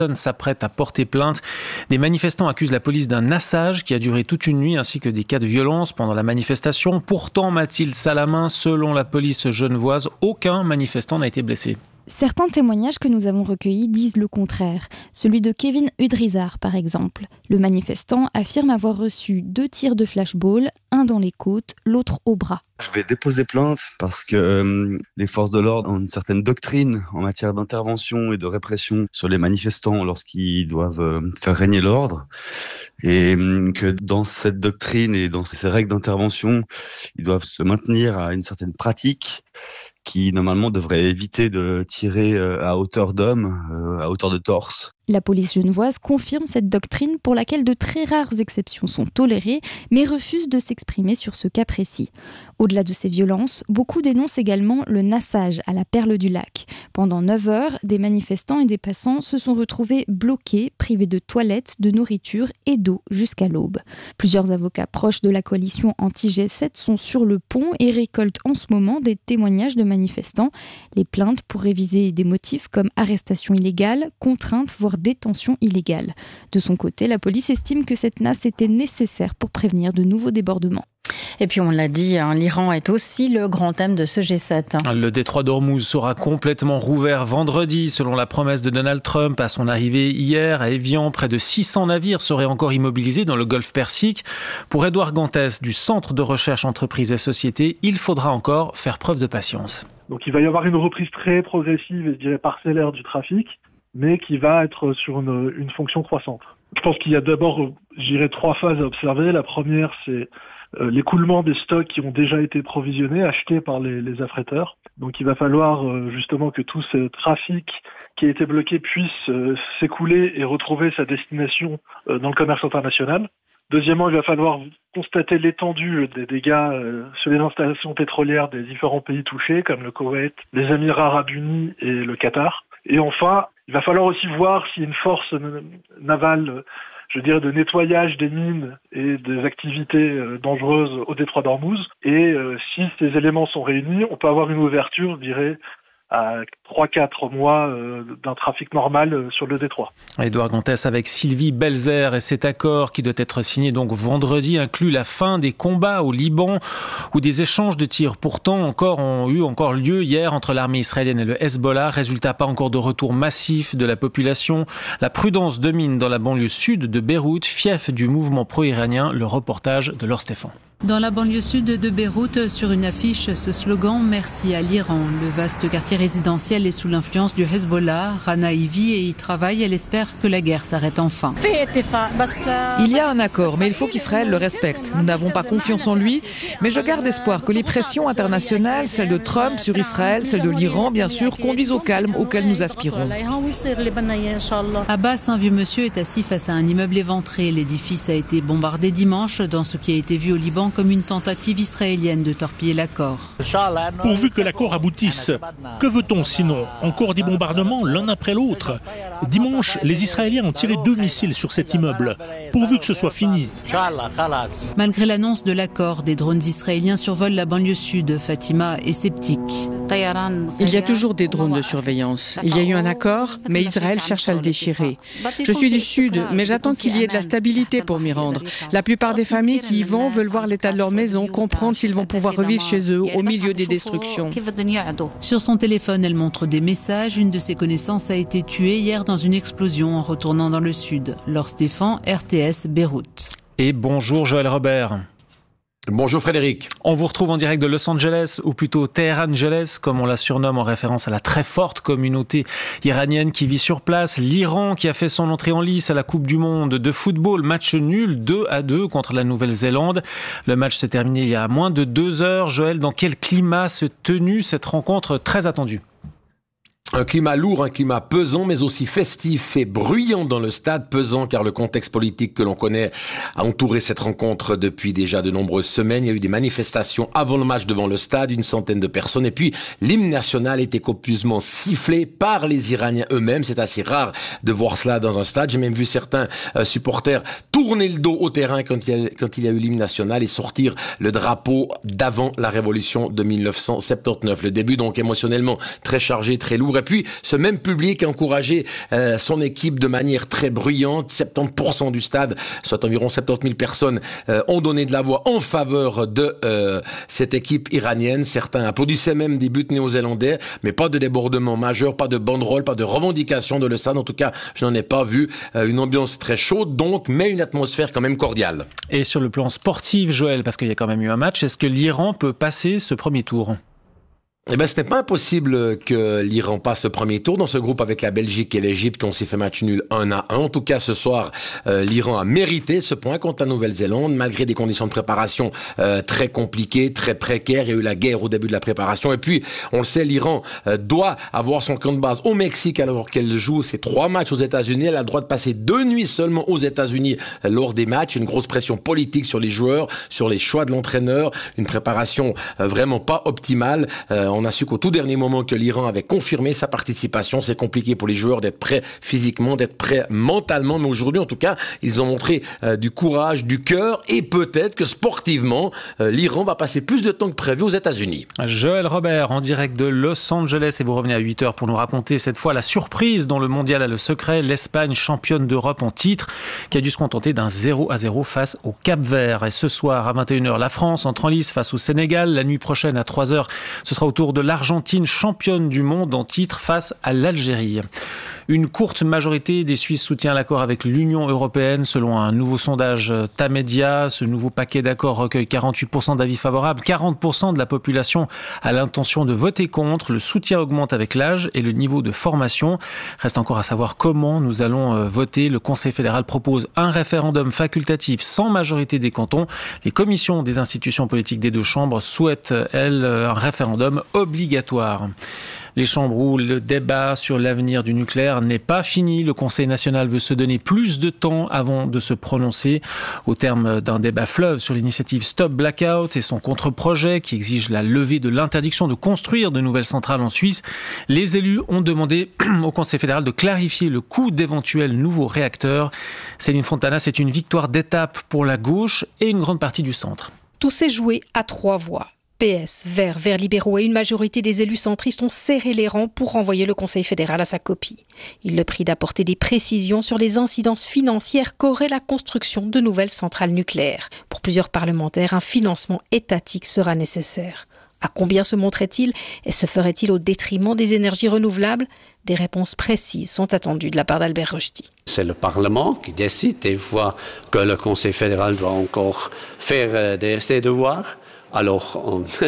s'apprête à porter plainte. Des manifestants accusent la police d'un nassage qui a duré toute une nuit ainsi que des cas de violence pendant la manifestation. Pourtant, Mathilde Salamin, selon la police genevoise, aucun manifestant n'a été blessé. Certains témoignages que nous avons recueillis disent le contraire. Celui de Kevin Udrizar, par exemple. Le manifestant affirme avoir reçu 2 tirs de flashball, un dans les côtes, l'autre au bras. Je vais déposer plainte parce que les forces de l'ordre ont une certaine doctrine en matière d'intervention et de répression sur les manifestants lorsqu'ils doivent faire régner l'ordre. Et que dans cette doctrine et dans ces règles d'intervention, ils doivent se maintenir à une certaine pratique qui normalement devrait éviter de tirer à hauteur d'homme, à hauteur de torse. La police genevoise confirme cette doctrine pour laquelle de très rares exceptions sont tolérées, mais refuse de s'exprimer sur ce cas précis. Au-delà de ces violences, beaucoup dénoncent également le nassage à la Perle du Lac. Pendant 9 heures, des manifestants et des passants se sont retrouvés bloqués, privés de toilettes, de nourriture et d'eau jusqu'à l'aube. Plusieurs avocats proches de la coalition anti-G7 sont sur le pont et récoltent en ce moment des témoignages de manifestants. Les plaintes pourraient viser des motifs comme arrestation illégale, contrainte, voire détention illégale. De son côté, la police estime que cette nasse était nécessaire pour prévenir de nouveaux débordements. Et puis on l'a dit, l'Iran est aussi le grand thème de ce G7. Le détroit d'Ormuz sera complètement rouvert vendredi, selon la promesse de Donald Trump. À son arrivée hier à Évian, près de 600 navires seraient encore immobilisés dans le golfe Persique. Pour Édouard Gantès du Centre de recherche entreprises et sociétés, il faudra encore faire preuve de patience. Donc il va y avoir une reprise très progressive et je dirais parcellaire du trafic, mais qui va être sur une fonction croissante. Je pense qu'il y a d'abord, 3 phases à observer. La première, c'est l'écoulement des stocks qui ont déjà été provisionnés, achetés par les affréteurs. Donc il va falloir justement que tout ce trafic qui a été bloqué puisse s'écouler et retrouver sa destination dans le commerce international. Deuxièmement, il va falloir constater l'étendue des dégâts sur les installations pétrolières des différents pays touchés, comme le Koweït, les Émirats arabes unis et le Qatar. Et enfin, il va falloir aussi voir si une force navale, de nettoyage des mines et des activités dangereuses au détroit d'Ormuz. Et si ces éléments sont réunis, on peut avoir une ouverture, à 3-4 mois d'un trafic normal sur le détroit. Édouard Gantès avec Sylvie Belzer, et cet accord qui doit être signé donc vendredi inclut la fin des combats au Liban où des échanges de tirs pourtant ont eu lieu hier entre l'armée israélienne et le Hezbollah. Résultat, pas encore de retour massif de la population. La prudence domine dans la banlieue sud de Beyrouth, fief du mouvement pro-iranien. Le reportage de Laure Stéphane. Dans la banlieue sud de Beyrouth, sur une affiche, ce slogan « Merci à l'Iran ». Le vaste quartier résidentiel est sous l'influence du Hezbollah. Rana y vit et y travaille. Elle espère que la guerre s'arrête enfin. Il y a un accord, mais il faut qu'Israël le respecte. Nous n'avons pas confiance en lui, mais je garde espoir que les pressions internationales, celles de Trump sur Israël, celles de l'Iran, bien sûr, conduisent au calme auquel nous aspirons. Abbas, un vieux monsieur, est assis face à un immeuble éventré. L'édifice a été bombardé dimanche dans ce qui a été vu au Liban comme une tentative israélienne de torpiller l'accord. Pourvu que l'accord aboutisse. Que veut-on sinon? Encore des bombardements l'un après l'autre. Dimanche, les Israéliens ont tiré 2 missiles sur cet immeuble. Pourvu que ce soit fini. Malgré l'annonce de l'accord, des drones israéliens survolent la banlieue sud. Fatima est sceptique. Il y a toujours des drones de surveillance. Il y a eu un accord, mais Israël cherche à le déchirer. Je suis du sud, mais j'attends qu'il y ait de la stabilité pour m'y rendre. La plupart des familles qui y vont veulent voir l'état de leur maison, comprendre s'ils vont pouvoir revivre chez eux au milieu des destructions. Sur son téléphone, elle montre des messages. Une de ses connaissances a été tuée hier dans une explosion en retournant dans le sud. Laure Stéphane, RTS, Beyrouth. Et bonjour Joël Robert. Bonjour Frédéric. On vous retrouve en direct de Los Angeles, ou plutôt Teherangeles, comme on la surnomme en référence à la très forte communauté iranienne qui vit sur place. L'Iran qui a fait son entrée en lice à la Coupe du Monde de football. Match nul 2-2 contre la Nouvelle-Zélande. Le match s'est terminé il y a moins de 2 heures. Joël, dans quel climat s'est tenue cette rencontre très attendue ? Un climat lourd, un climat pesant, mais aussi festif et bruyant dans le stade. Pesant car le contexte politique que l'on connaît a entouré cette rencontre depuis déjà de nombreuses semaines. Il y a eu des manifestations avant le match devant le stade, 100 de personnes. Et puis, l'hymne national était copieusement sifflé par les Iraniens eux-mêmes. C'est assez rare de voir cela dans un stade. J'ai même vu certains supporters tourner le dos au terrain quand il y a eu l'hymne national et sortir le drapeau d'avant la révolution de 1979. Le début donc émotionnellement très chargé, très lourd. Et puis, ce même public a encouragé son équipe de manière très bruyante. 70% du stade, soit environ 70 000 personnes, ont donné de la voix en faveur de cette équipe iranienne. Certains applaudissaient même des buts néo-zélandais, mais pas de débordement majeur, pas de banderole, pas de revendication de le stade. En tout cas, je n'en ai pas vu. Une ambiance très chaude, donc, mais une atmosphère quand même cordiale. Et sur le plan sportif, Joël, parce qu'il y a quand même eu un match, est-ce que l'Iran peut passer ce premier tour ? Eh ben, ce n'est pas impossible que l'Iran passe le premier tour dans ce groupe avec la Belgique et l'Égypte qui ont aussi fait match nul 1-1. En tout cas, ce soir, l'Iran a mérité ce point contre la Nouvelle-Zélande, malgré des conditions de préparation très compliquées, très précaires. Il y a eu la guerre au début de la préparation. Et puis, on le sait, l'Iran doit avoir son camp de base au Mexique alors qu'elle joue ses 3 matchs aux États-Unis. Elle a le droit de passer 2 nuits seulement aux États-Unis lors des matchs. Une grosse pression politique sur les joueurs, sur les choix de l'entraîneur. Une préparation vraiment pas optimale. On a su qu'au tout dernier moment que l'Iran avait confirmé sa participation. C'est compliqué pour les joueurs d'être prêts physiquement, d'être prêts mentalement. Mais aujourd'hui, en tout cas, ils ont montré du courage, du cœur et peut-être que sportivement, l'Iran va passer plus de temps que prévu aux États-Unis. Joël Robert en direct de Los Angeles et vous revenez à 8h pour nous raconter cette fois la surprise dont le mondial a le secret. L'Espagne, championne d'Europe en titre, qui a dû se contenter d'un 0-0 face au Cap-Vert. Et ce soir à 21h, la France entre en lice face au Sénégal. La nuit prochaine à 3h, ce sera au tour de l'Argentine, championne du monde en titre face à l'Algérie. Une courte majorité des Suisses soutient l'accord avec l'Union européenne selon un nouveau sondage Tamedia. Ce nouveau paquet d'accords recueille 48% d'avis favorables. 40% de la population a l'intention de voter contre. Le soutien augmente avec l'âge et le niveau de formation. Reste encore à savoir comment nous allons voter. Le Conseil fédéral propose un référendum facultatif sans majorité des cantons. Les commissions des institutions politiques des 2 chambres souhaitent, elles, un référendum obligatoire. Les chambres où le débat sur l'avenir du nucléaire n'est pas fini. Le Conseil national veut se donner plus de temps avant de se prononcer. Au terme d'un débat fleuve sur l'initiative Stop Blackout et son contre-projet qui exige la levée de l'interdiction de construire de nouvelles centrales en Suisse, les élus ont demandé au Conseil fédéral de clarifier le coût d'éventuels nouveaux réacteurs. Céline Fontana, c'est une victoire d'étape pour la gauche et une grande partie du centre. Tout s'est joué à 3 voix. PS, Verts libéraux et une majorité des élus centristes ont serré les rangs pour renvoyer le Conseil fédéral à sa copie. Il le prie d'apporter des précisions sur les incidences financières qu'aurait la construction de nouvelles centrales nucléaires. Pour plusieurs parlementaires, un financement étatique sera nécessaire. À combien se monterait-il et se ferait-il au détriment des énergies renouvelables ? Des réponses précises sont attendues de la part d'Albert Rochety. C'est le Parlement qui décide et voit que le Conseil fédéral doit encore faire ses devoirs. Alors,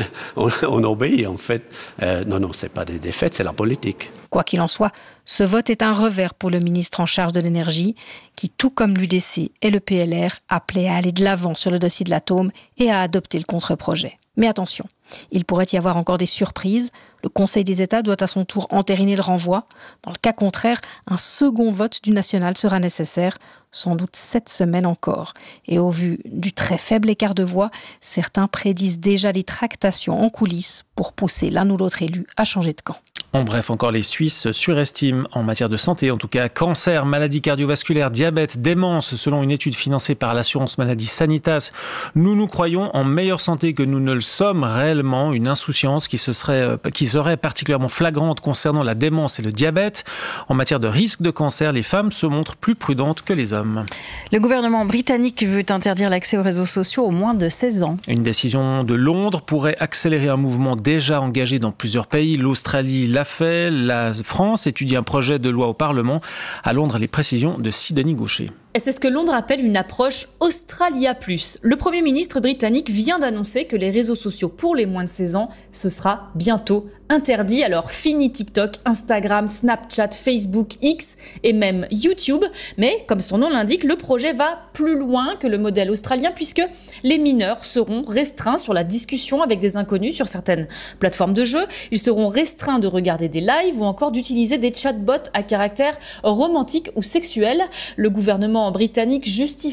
on obéit, en fait. Non, c'est pas des défaites, c'est la politique. Quoi qu'il en soit, ce vote est un revers pour le ministre en charge de l'énergie, qui, tout comme l'UDC et le PLR, appelait à aller de l'avant sur le dossier de l'atome et à adopter le contre-projet. Mais attention, il pourrait y avoir encore des surprises. Le Conseil des États doit à son tour entériner le renvoi. Dans le cas contraire, un second vote du national sera nécessaire, sans doute 7 semaines encore. Et au vu du très faible écart de voix, certains prédisent déjà des tractations en coulisses pour pousser l'un ou l'autre élu à changer de camp. En bref, encore les Suisses surestiment en matière de santé, en tout cas cancer, maladies cardiovasculaires, diabète, démence, selon une étude financée par l'assurance maladie Sanitas. Nous croyons en meilleure santé que nous ne le sommes réellement, une insouciance qui serait particulièrement flagrante concernant la démence et le diabète. En matière de risque de cancer, les femmes se montrent plus prudentes que les hommes. Le gouvernement britannique veut interdire l'accès aux réseaux sociaux aux moins de 16 ans. Une décision de Londres pourrait accélérer un mouvement déjà engagé dans plusieurs pays. L'Australie l'a fait, la France étudie un projet de loi au Parlement. À Londres, les précisions de Sidonie Gaucher. Et c'est ce que Londres appelle une approche Australia+. Le Premier ministre britannique vient d'annoncer que les réseaux sociaux pour les moins de 16 ans, ce sera bientôt interdit. Alors fini TikTok, Instagram, Snapchat, Facebook, X et même YouTube. Mais comme son nom l'indique, le projet va plus loin que le modèle australien puisque les mineurs seront restreints sur la discussion avec des inconnus sur certaines plateformes de jeux. Ils seront restreints de regarder des lives ou encore d'utiliser des chatbots à caractère romantique ou sexuel. Le gouvernement britannique justifie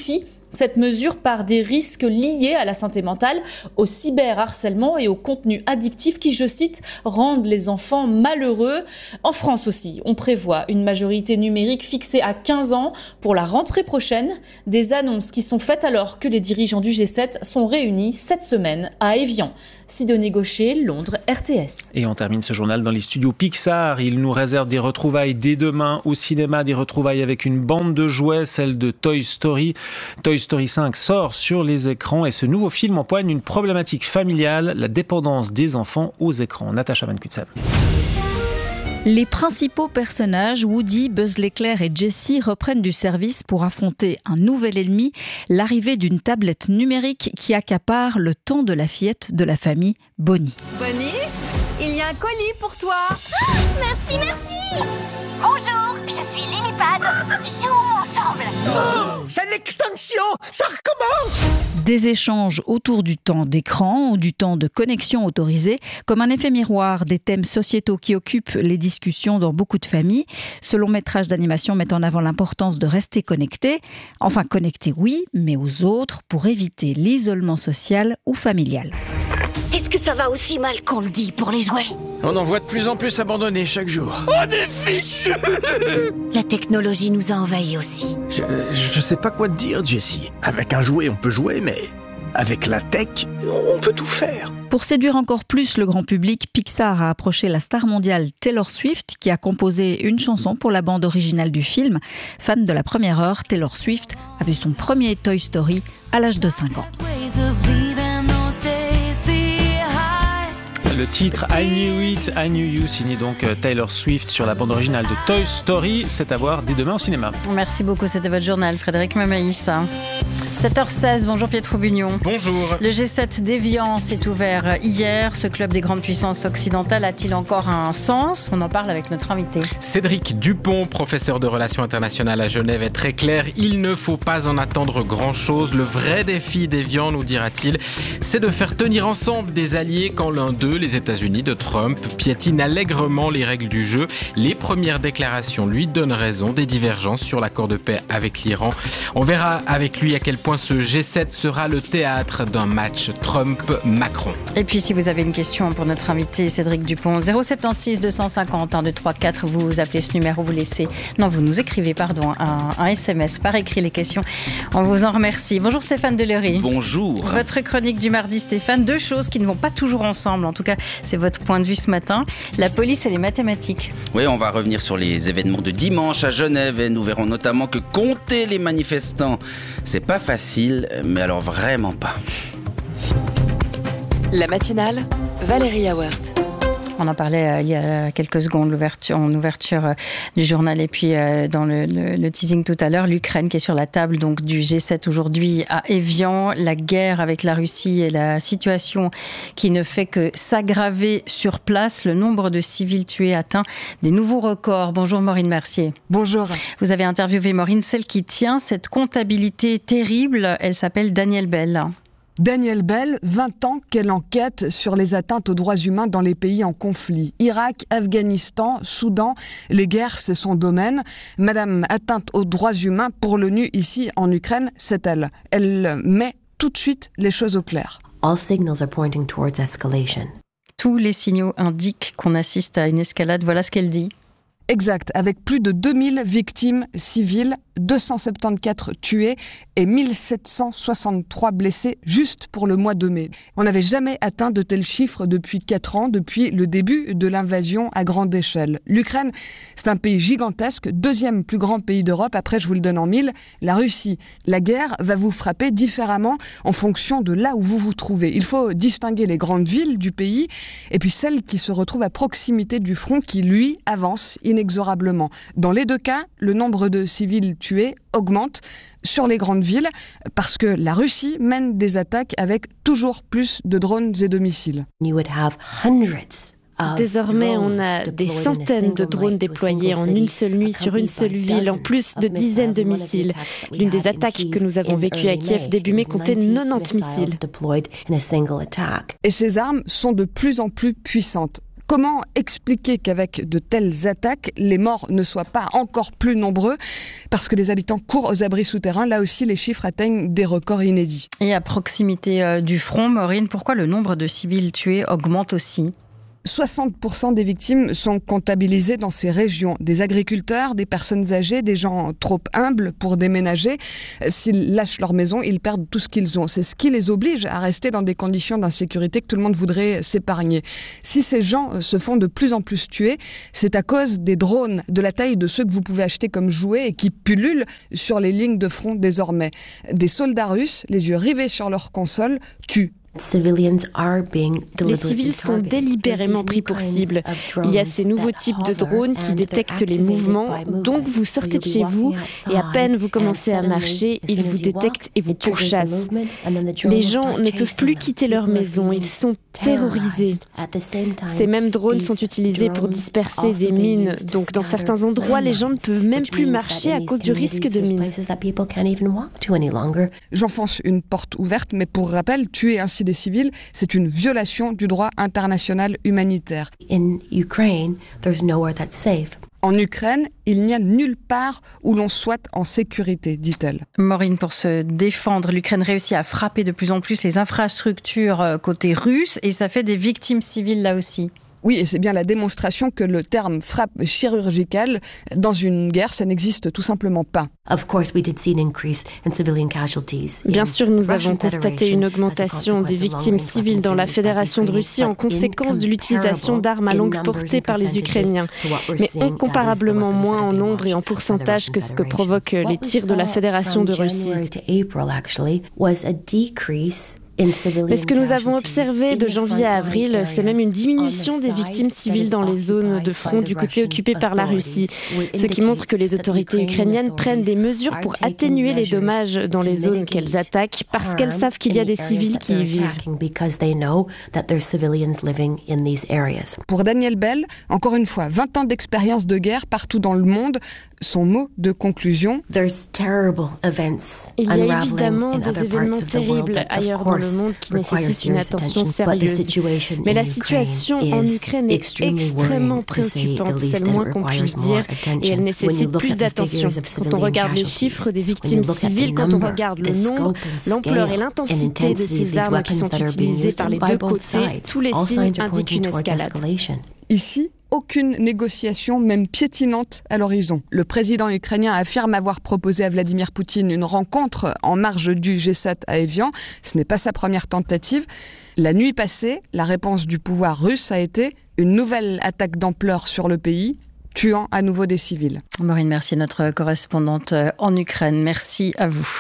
Cette mesure part des risques liés à la santé mentale, au cyberharcèlement et aux contenus addictifs qui, je cite, rendent les enfants malheureux. En France aussi, on prévoit une majorité numérique fixée à 15 ans pour la rentrée prochaine. Des annonces qui sont faites alors que les dirigeants du G7 sont réunis cette semaine à Évian. Sidonie Gaucher, Londres, RTS. Et on termine ce journal dans les studios Pixar. Il nous réserve des retrouvailles dès demain au cinéma, des retrouvailles avec une bande de jouets, celle de Toy Story. Toy Story 5 sort sur les écrans et ce nouveau film empoigne une problématique familiale, la dépendance des enfants aux écrans. Natacha Van Kutsen. Les principaux personnages, Woody, Buzz l'éclair et Jessie, reprennent du service pour affronter un nouvel ennemi, l'arrivée d'une tablette numérique qui accapare le temps de la fillette de la famille, Bonnie. Bonnie, il y a un colis pour toi. Merci. Bonjour, je suis Lillipad. Jouons ensemble. Oh, c'est l'extinction, ça recommence. Des échanges autour du temps d'écran ou du temps de connexion autorisé, comme un effet miroir des thèmes sociétaux qui occupent les discussions dans beaucoup de familles. Ce long métrage d'animation met en avant l'importance de rester connecté. Enfin, connecté oui, mais aux autres pour éviter l'isolement social ou familial. Est-ce que ça va aussi mal qu'on le dit pour les jouets ? On en voit de plus en plus abandonnés chaque jour. On est fichus. La technologie nous a envahis aussi. Je sais pas quoi te dire, Jessie. Avec un jouet, on peut jouer, mais avec la tech, on peut tout faire. Pour séduire encore plus le grand public, Pixar a approché la star mondiale Taylor Swift, qui a composé une chanson pour la bande originale du film. Fan de la première heure, Taylor Swift a vu son premier Toy Story à l'âge de 5 ans. Le titre I Knew It, I Knew You, signé donc Taylor Swift sur la bande originale de Toy Story. C'est à voir dès demain au cinéma. Merci beaucoup, c'était votre journal, Frédéric Mamaïs. 7h16, bonjour Pietro Bugnon. Bonjour. Le G7 d'Évian s'est ouvert hier. Ce club des grandes puissances occidentales a-t-il encore un sens ? On en parle avec notre invité. Cédric Dupont, professeur de relations internationales à Genève, est très clair. Il ne faut pas en attendre grand-chose. Le vrai défi d'Évian, nous dira-t-il, c'est de faire tenir ensemble des alliés quand l'un d'eux, les États-Unis de Trump, piétine allègrement les règles du jeu. Les premières déclarations lui donnent raison des divergences sur l'accord de paix avec l'Iran. On verra avec lui à quel point ce G7 sera le théâtre d'un match Trump-Macron. Et puis si vous avez une question pour notre invité Cédric Dupont, 076 250 1234, vous appelez ce numéro, vous nous écrivez un SMS par écrit les questions. On vous en remercie. Bonjour Stéphane Deléry. Bonjour. Votre chronique du mardi Stéphane, deux choses qui ne vont pas toujours ensemble, en tout cas c'est votre point de vue ce matin, la police et les mathématiques. Oui, on va revenir sur les événements de dimanche à Genève et nous verrons notamment que compter les manifestants, c'est pas facile, mais alors vraiment pas. La matinale, Valérie Awert. On en parlait il y a quelques secondes, en ouverture du journal et puis dans le teasing tout à l'heure, l'Ukraine qui est sur la table donc du G7 aujourd'hui à Évian, la guerre avec la Russie et la situation qui ne fait que s'aggraver sur place. Le nombre de civils tués atteint des nouveaux records. Bonjour Maureen Mercier. Bonjour. Vous avez interviewé Maureen, celle qui tient cette comptabilité terrible. Elle s'appelle Danielle Bell. Danielle Bell, 20 ans qu'elle enquête sur les atteintes aux droits humains dans les pays en conflit. Irak, Afghanistan, Soudan, les guerres, c'est son domaine. Madame atteinte aux droits humains pour l'ONU ici en Ukraine, c'est elle. Elle met tout de suite les choses au clair. All signals are pointing towards escalation. Tous les signaux indiquent qu'on assiste à une escalade. Voilà ce qu'elle dit. Exact, avec plus de 2000 victimes civiles, 274 tués et 1763 blessés juste pour le mois de mai. On n'avait jamais atteint de tels chiffres depuis 4 ans, depuis le début de l'invasion à grande échelle. L'Ukraine, c'est un pays gigantesque, deuxième plus grand pays d'Europe, après je vous le donne en mille, la Russie. La guerre va vous frapper différemment en fonction de là où vous vous trouvez. Il faut distinguer les grandes villes du pays et puis celles qui se retrouvent à proximité du front qui, lui, avance inexorablement. Dans les deux cas, le nombre de civils tués augmente sur les grandes villes parce que la Russie mène des attaques avec toujours plus de drones et de missiles. Désormais, on a des centaines de drones déployés en une seule nuit sur une seule ville, en plus de dizaines de missiles. L'une des attaques que nous avons vécues à Kiev début mai comptait 90 missiles. Et ces armes sont de plus en plus puissantes. comment expliquer qu'avec de telles attaques, les morts ne soient pas encore plus nombreux parce que les habitants courent aux abris souterrains? Là aussi, les chiffres atteignent des records inédits. Et à proximité du front, Maureen, pourquoi le nombre de civils tués augmente aussi? 60% des victimes sont comptabilisées dans ces régions. Des agriculteurs, des personnes âgées, des gens trop humbles pour déménager. S'ils lâchent leur maison, ils perdent tout ce qu'ils ont. C'est ce qui les oblige à rester dans des conditions d'insécurité que tout le monde voudrait s'épargner. Si ces gens se font de plus en plus tuer, c'est à cause des drones de la taille de ceux que vous pouvez acheter comme jouets et qui pullulent sur les lignes de front désormais. Des soldats russes, les yeux rivés sur leur console, tuent. Les civils sont délibérément pris pour cible. Il y a ces nouveaux types de drones qui détectent les mouvements, donc vous sortez de chez vous et à peine vous commencez à marcher, ils vous détectent et vous pourchassent. Les gens ne peuvent plus quitter leur maison, ils sont terrorisés. Ces mêmes drones sont utilisés pour disperser des mines, donc dans certains endroits, les gens ne peuvent même plus marcher à cause du risque de mines. J'enfonce une porte ouverte, mais pour rappel, tuer ainsi des civils, c'est une violation du droit international humanitaire. En Ukraine, il n'y a nulle part où l'on soit en sécurité, dit-elle. Maureen, pour se défendre, l'Ukraine réussit à frapper de plus en plus les infrastructures côté russe et ça fait des victimes civiles là aussi. Oui, et c'est bien la démonstration que le terme frappe chirurgicale, dans une guerre, ça n'existe tout simplement pas. Bien sûr, nous avons constaté une augmentation des victimes civiles dans la Fédération de Russie en conséquence de l'utilisation d'armes à longue portée par les Ukrainiens, mais incomparablement moins en nombre et en pourcentage que ce que provoquent les tirs de la Fédération de Russie. Mais ce que nous avons observé de janvier à avril, c'est même une diminution des victimes civiles dans les zones de front du côté occupé par la Russie, ce qui montre que les autorités ukrainiennes prennent des mesures pour atténuer les dommages dans les zones qu'elles attaquent parce qu'elles savent qu'il y a des civils qui y vivent. Pour Daniel Bell, encore une fois, 20 ans d'expérience de guerre partout dans le monde, son mot de conclusion. Il y a évidemment des événements terribles ailleurs dans le monde qui nécessitent une attention sérieuse. Mais la situation en Ukraine est extrêmement préoccupante, c'est le moins qu'on puisse dire, et elle nécessite plus d'attention. Quand on regarde les chiffres des victimes civiles, quand on regarde le nombre, l'ampleur et l'intensité de ces armes qui sont utilisées par les deux côtés, tous les signes indiquent une escalade. Ici, aucune négociation, même piétinante, à l'horizon. Le président ukrainien affirme avoir proposé à Vladimir Poutine une rencontre en marge du G7 à Évian. Ce n'est pas sa première tentative. La nuit passée, la réponse du pouvoir russe a été une nouvelle attaque d'ampleur sur le pays, tuant à nouveau des civils. Maureen Mercier, notre correspondante en Ukraine. Merci à vous.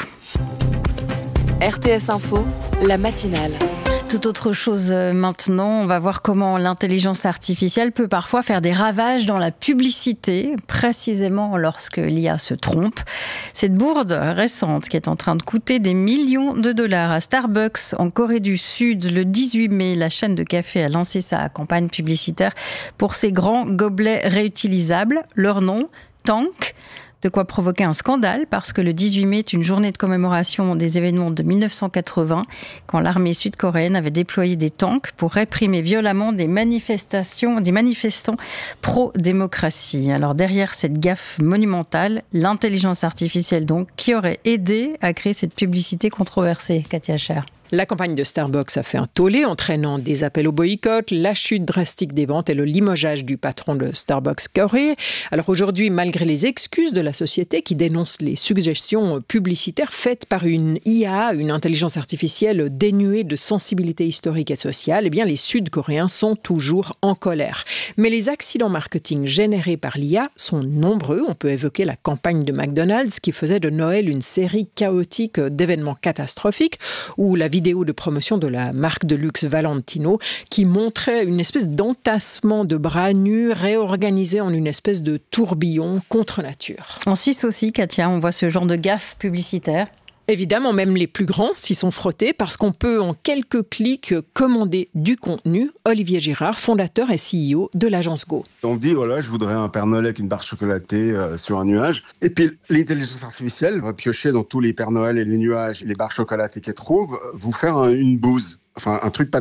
RTS Info, la matinale. Tout autre chose maintenant, on va voir comment l'intelligence artificielle peut parfois faire des ravages dans la publicité, précisément lorsque l'IA se trompe. Cette bourde récente qui est en train de coûter des millions de dollars à Starbucks en Corée du Sud, le 18 mai, la chaîne de café a lancé sa campagne publicitaire pour ses grands gobelets réutilisables. Leur nom, Tank. De quoi provoquer un scandale parce que le 18 mai est une journée de commémoration des événements de 1980 quand l'armée sud-coréenne avait déployé des tanks pour réprimer violemment des manifestants pro-démocratie. Alors derrière cette gaffe monumentale, l'intelligence artificielle donc qui aurait aidé à créer cette publicité controversée, Katia Cher. La campagne de Starbucks a fait un tollé, entraînant des appels au boycott, la chute drastique des ventes et le limogeage du patron de Starbucks Corée. Alors aujourd'hui, malgré les excuses de la société qui dénonce les suggestions publicitaires faites par une IA, une intelligence artificielle dénuée de sensibilité historique et sociale, eh bien les Sud-Coréens sont toujours en colère. Mais les accidents marketing générés par l'IA sont nombreux. On peut évoquer la campagne de McDonald's qui faisait de Noël une série chaotique d'événements catastrophiques ou la vidéo de promotion de la marque de luxe Valentino qui montrait une espèce d'entassement de bras nus réorganisé en une espèce de tourbillon contre nature. En Suisse aussi, Katia, on voit ce genre de gaffe publicitaire. Évidemment, même les plus grands s'y sont frottés parce qu'on peut en quelques clics commander du contenu. Olivier Girard, fondateur et CEO de l'agence Go. On dit, voilà, je voudrais un Père Noël avec une barre chocolatée sur un nuage. Et puis, l'intelligence artificielle va piocher dans tous les Pères Noël et les nuages, les barres chocolatées qu'elle trouve, vous faire une bouse, enfin un truc pas bien.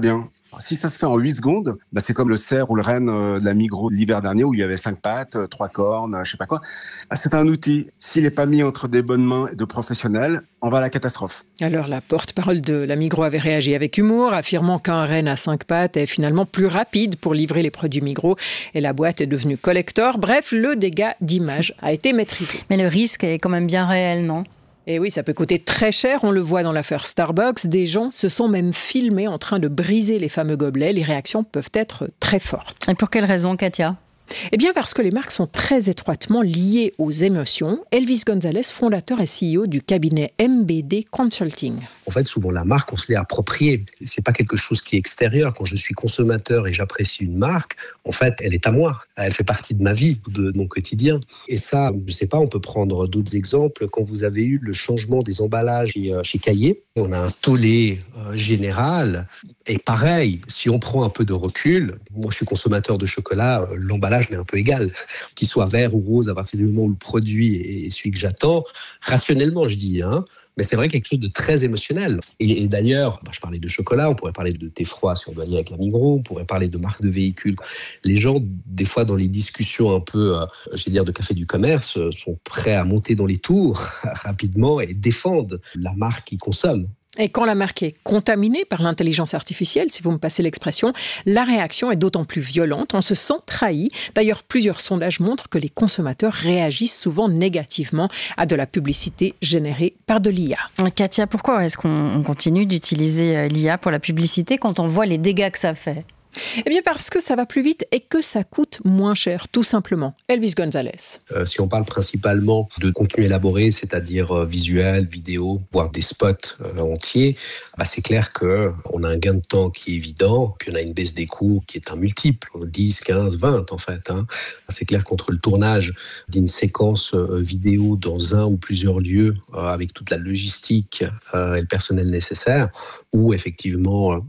Si ça se fait en 8 secondes, c'est comme le cerf ou le renne de la Migros l'hiver dernier où il y avait 5 pattes, 3 cornes, je sais pas quoi. C'est un outil. S'il n'est pas mis entre des bonnes mains de professionnels, on va à la catastrophe. Alors la porte-parole de la Migros avait réagi avec humour, affirmant qu'un renne à 5 pattes est finalement plus rapide pour livrer les produits Migros et la boîte est devenue collector. Bref, le dégât d'image a été maîtrisé. Mais le risque est quand même bien réel, non ? Et oui, ça peut coûter très cher, on le voit dans l'affaire Starbucks. Des gens se sont même filmés en train de briser les fameux gobelets. Les réactions peuvent être très fortes. Et pour quelle raison, Katia ? Eh bien parce que les marques sont très étroitement liées aux émotions. Elvis Gonzalez, fondateur et CEO du cabinet MBD Consulting. En fait, souvent la marque, on se l'est appropriée. C'est pas quelque chose qui est extérieur. Quand je suis consommateur et j'apprécie une marque, en fait, elle est à moi. Elle fait partie de ma vie, de mon quotidien. Et ça, je sais pas, on peut prendre d'autres exemples. Quand vous avez eu le changement des emballages chez Caillé, on a un tollé général. Et pareil, si on prend un peu de recul, moi je suis consommateur de chocolat, l'emballage m'est un peu égal. Qu'il soit vert ou rose, à partir du moment où le produit est celui que j'attends, rationnellement je dis, mais c'est vrai quelque chose de très émotionnel. Et d'ailleurs, je parlais de chocolat, on pourrait parler de thé froid si on doit lier avec la Migros, on pourrait parler de marques de véhicules. Les gens, des fois dans les discussions un peu, de café du commerce, sont prêts à monter dans les tours rapidement et défendent la marque qu'ils consomment. Et quand la marque est contaminée par l'intelligence artificielle, si vous me passez l'expression, la réaction est d'autant plus violente. On se sent trahi. D'ailleurs, plusieurs sondages montrent que les consommateurs réagissent souvent négativement à de la publicité générée par de l'IA. Katia, pourquoi est-ce qu'on continue d'utiliser l'IA pour la publicité quand on voit les dégâts que ça fait ? Eh bien parce que ça va plus vite et que ça coûte moins cher, tout simplement. Elvis Gonzalez. Si on parle principalement de contenu élaboré, c'est-à-dire visuel, vidéo, voire des spots entiers, c'est clair qu'on a un gain de temps qui est évident, puis on a une baisse des coûts qui est un multiple, 10, 15, 20 en fait. C'est clair qu'entre le tournage d'une séquence vidéo dans un ou plusieurs lieux, avec toute la logistique et le personnel nécessaire, ou effectivement